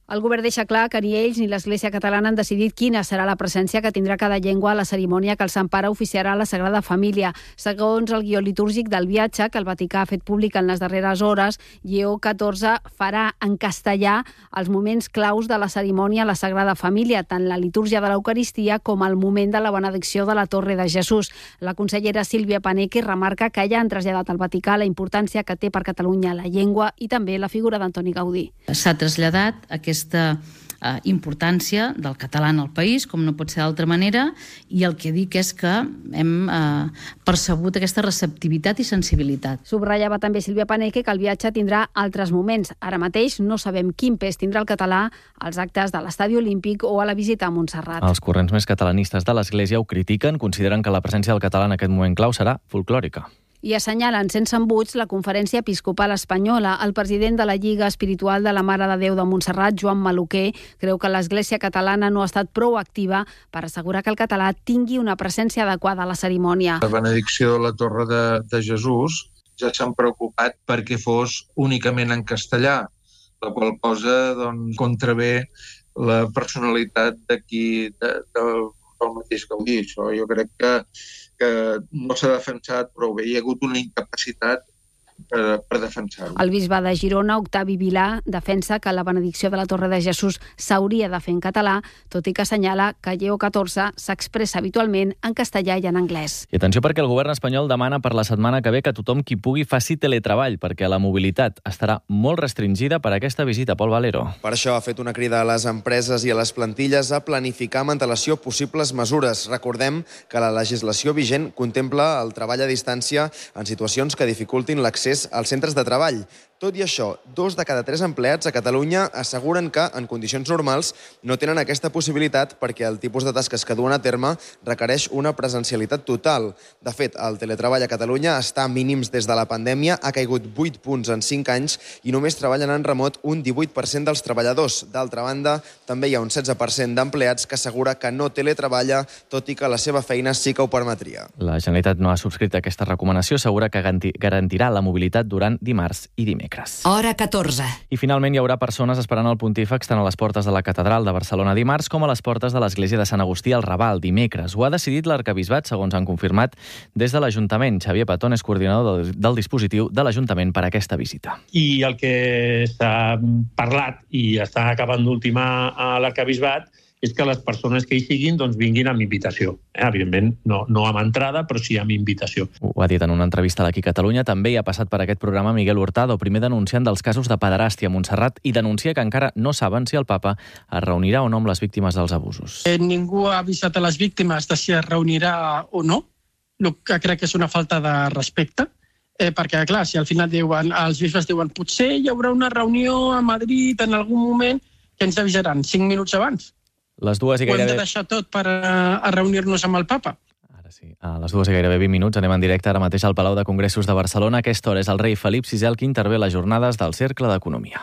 El govern deixa clar que ni ells ni l'Església Catalana han decidit quina serà la presència que tindrà cada llengua a la cerimònia que el Sant Pare oficiarà a la Sagrada Família. Segons el guió litúrgic del viatge que el Vaticà ha fet públic en les darreres hores, Lleó catorze farà en castellà els moments claus de la cerimònia a la Sagrada Família, tant la litúrgia de l'Eucaristia com el moment de la benedicció de la Torre de Jesús. La consellera Sílvia Paneque remarca que ja han traslladat al Vaticà la importància que té per Catalunya la llengua i també la figura d'Antoni Gaudí. S'ha traslladat aquesta eh, importància del català en el país, com no pot ser d'altra manera, i el que dic és que hem eh, percebut aquesta receptivitat i sensibilitat. Subratllava també Sílvia Paneque que el viatge tindrà altres moments. Ara mateix no sabem quin pes tindrà el català als actes de l'Estadi Olímpic o a la visita a Montserrat. Els corrents més catalanistes de l'Església ho critiquen, consideren que la presència del català en aquest moment clau serà folclòrica. I assenyalen sense embuts la Conferència Episcopal Espanyola. El president de la Lliga Espiritual de la Mare de Déu de Montserrat, Joan Maluquer, creu que l'Església catalana no ha estat prou activa per assegurar que el català tingui una presència adequada a la cerimònia. La benedicció de la Torre de, de Jesús ja s'han preocupat perquè fos únicament en castellà, la qual cosa doncs, contravé la personalitat d'aquí, de, de, del mateix Gaudí. Això jo crec que que no s'ha defensat prou bé. Hi ha hagut una incapacitat per, per defensar-ho. El bisbe de Girona, Octavi Vilà, defensa que la benedicció de la Torre de Jesús s'hauria de fer en català, tot i que assenyala que Lleó catorze s'expressa habitualment en castellà i en anglès. I atenció perquè el govern espanyol demana per la setmana que ve que tothom qui pugui faci teletreball, perquè la mobilitat estarà molt restringida per aquesta visita. Pol Valero. Per això ha fet una crida a les empreses i a les plantilles a planificar amb antelació possibles mesures. Recordem que la legislació vigent contempla el treball a distància en situacions que dificultin l'accés als centres de treball. Tot i això, dos de cada tres empleats a Catalunya asseguren que, en condicions normals, no tenen aquesta possibilitat perquè el tipus de tasques que duen a terme requereix una presencialitat total. De fet, el teletreball a Catalunya està a mínims des de la pandèmia, ha caigut vuit punts en cinc anys i només treballen en remot un divuit per cent dels treballadors. D'altra banda, també hi ha un setze per cent d'empleats que assegura que no teletreballa, tot i que la seva feina sí que ho permetria. La Generalitat no ha subscrit aquesta recomanació, assegura que garantirà la mobilitat durant dimarts i dimecres. Hora catorze. I finalment hi haurà persones esperant el pontífex tant a les portes de la Catedral de Barcelona dimarts com a les portes de l'església de Sant Agustí al Raval dimecres. Ho ha decidit l'arquebisbat, segons han confirmat des de l'Ajuntament. Xavier Patón és coordinador del, del dispositiu de l'Ajuntament per a aquesta visita. I el que s'ha parlat i està acabant d'ultimar a l'arquebisbat és que les persones que hi siguin doncs, vinguin amb invitació. Eh? Evidentment, no, no amb entrada, però sí amb invitació. Ho ha dit en una entrevista a l'Aquí Catalunya. També hi ha passat per aquest programa Miguel Hurtado, primer denunciant dels casos de pederàstia a Montserrat, i denuncia que encara no saben si el papa es reunirà o no amb les víctimes dels abusos. Eh, ningú ha avisat a les víctimes de si es reunirà o no, el que crec que és una falta de respecte, eh, perquè, clar, si al final diuen, els bisbes diuen potser hi haurà una reunió a Madrid en algun moment, que ens avisaran cinc minuts abans. Les dues i gairebé... Ho hem de deixar tot per a, a reunir-nos amb el papa. Ara sí. A les dues i gairebé vint minuts anem en directe ara mateix al Palau de Congressos de Barcelona. A aquesta hora és el rei Felip sisè el que intervé a les jornades del Cercle d'Economia.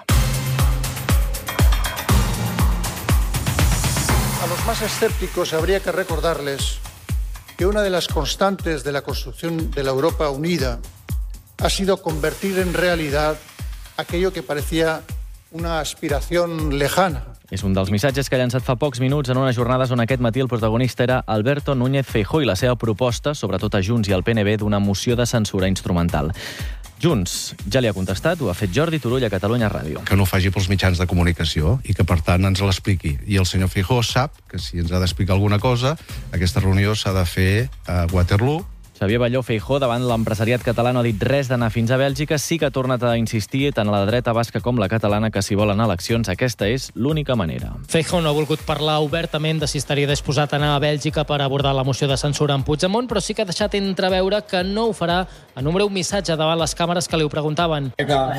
A los más escépticos habría que recordarles que una de las constantes de la construcción de la Europa unida ha sido convertir en realidad aquello que parecía una aspiración lejana. És un dels missatges que ha llançat fa pocs minuts en unes jornades on aquest matí el protagonista era Alberto Núñez Feijóo i la seva proposta, sobretot a Junts i al P N B, d'una moció de censura instrumental. Junts ja li ha contestat, ho ha fet Jordi Turull a Catalunya Ràdio. Que no ho faci pels mitjans de comunicació i que, per tant, ens l'expliqui. I el senyor Feijóo sap que si ens ha d'explicar alguna cosa, aquesta reunió s'ha de fer a Waterloo. Xavier Balló Feijóo, davant l'empresariat català, no ha dit res d'anar fins a Bèlgica. Sí que ha tornat a insistir tant la dreta basca com la catalana que si volen eleccions aquesta és l'única manera. Feijóo no ha volgut parlar obertament de si estaria disposat a anar a Bèlgica per abordar la moció de censura en Puigdemont, però sí que ha deixat entreveure que no ho farà en un breu missatge davant les càmeres que li ho preguntaven.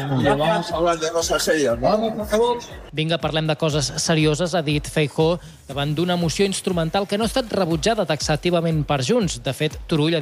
Vinga, parlem de coses serioses, ha dit Feijóo, davant d'una moció instrumental que no ha estat rebutjada taxativament per Junts. De fet, Turull ha dit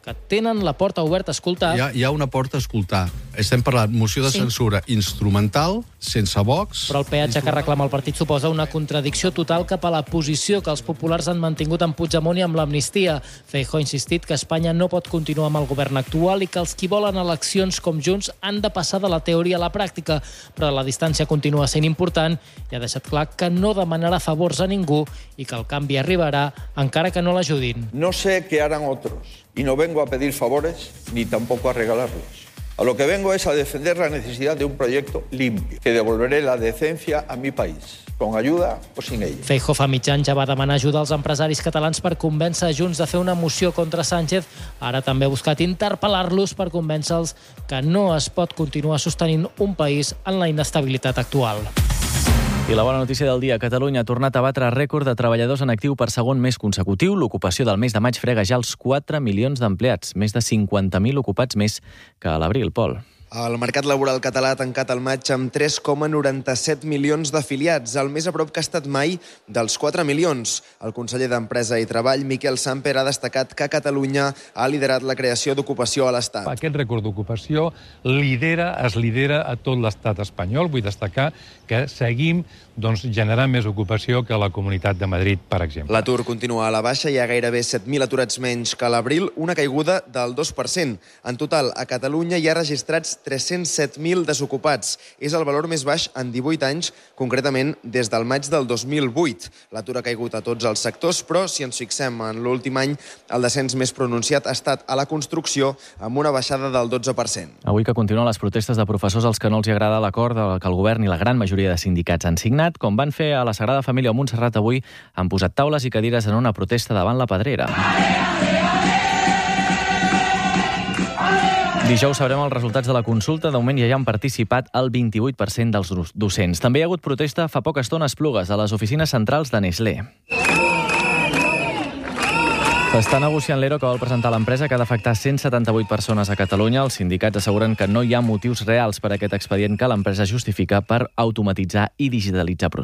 que tenen la porta oberta a escoltar. Hi ha, hi ha una porta a escoltar. Estem parlant moció de Sí. censura instrumental, sense Vox. Però el peatge que reclama el partit suposa una contradicció total cap a la posició que els populars han mantingut amb Puigdemont i amb l'amnistia. Feijóo ha insistit que Espanya no pot continuar amb el govern actual i que els qui volen eleccions com Junts han de passar de la teoria a la pràctica, però la distància continua sent important i ha deixat clar que no demanarà favors a ningú i que el canvi arribarà encara que no l'ajudin. No sé qué harán otros y no vengo a pedir favores ni tampoco a regalarlos. A lo que vengo es a defender la necesidad de un proyecto limpio, que devolveré la decencia a mi país, con ayuda o sin ella. Feijóo fa mig any ja va demanar ajuda als empresaris catalans per convèncer Junts de fer una moció contra Sánchez. Ara també ha buscat interpel·lar-los per convèncer-los que no es pot continuar sostenint un país en la inestabilitat actual. I la bona notícia del dia, Catalunya ha tornat a batre rècord de treballadors en actiu per segon mes consecutiu. L'ocupació del mes de maig frega ja els quatre milions d'empleats, més de cinquanta mil ocupats més que a l'abril, Pol. El mercat laboral català ha tancat el maig amb tres coma noranta-set milions d'afiliats, el més a prop que ha estat mai dels quatre milions. El conseller d'Empresa i Treball, Miquel Samper, ha destacat que Catalunya ha liderat la creació d'ocupació a l'Estat. Aquest rècord d'ocupació lidera, es lidera a tot l'Estat espanyol. Vull destacar que seguim doncs, generant més ocupació que la Comunitat de Madrid, per exemple. L'atur continua a la baixa, hi ha gairebé set mil aturats menys que a l'abril, una caiguda del dos per cent. En total, a Catalunya hi ha registrats tres-cents set mil desocupats. És el valor més baix en divuit anys, concretament des del maig del dos mil vuit. L'atur ha caigut a tots els sectors, però si ens fixem en l'últim any, el descens més pronunciat ha estat a la construcció, amb una baixada del dotze per cent. Avui que continuen les protestes de professors als que no els agrada l'acord que el govern i la gran majoria de sindicats han signat, com van fer a la Sagrada Família o Montserrat avui, han posat taules i cadires en una protesta davant la Pedrera. Dijous sabrem els resultats de la consulta. De moment ja hi han participat el vint-i-vuit per cent dels docents. També hi ha hagut protesta fa poca estona a Esplugues, a les oficines centrals de Nestlé. S'està negociant l'E R O que vol presentar l'empresa, que ha d'afectar cent setanta-vuit persones a Catalunya. Els sindicats asseguren que no hi ha motius reals per a aquest expedient que l'empresa justifica per automatitzar i digitalitzar processos.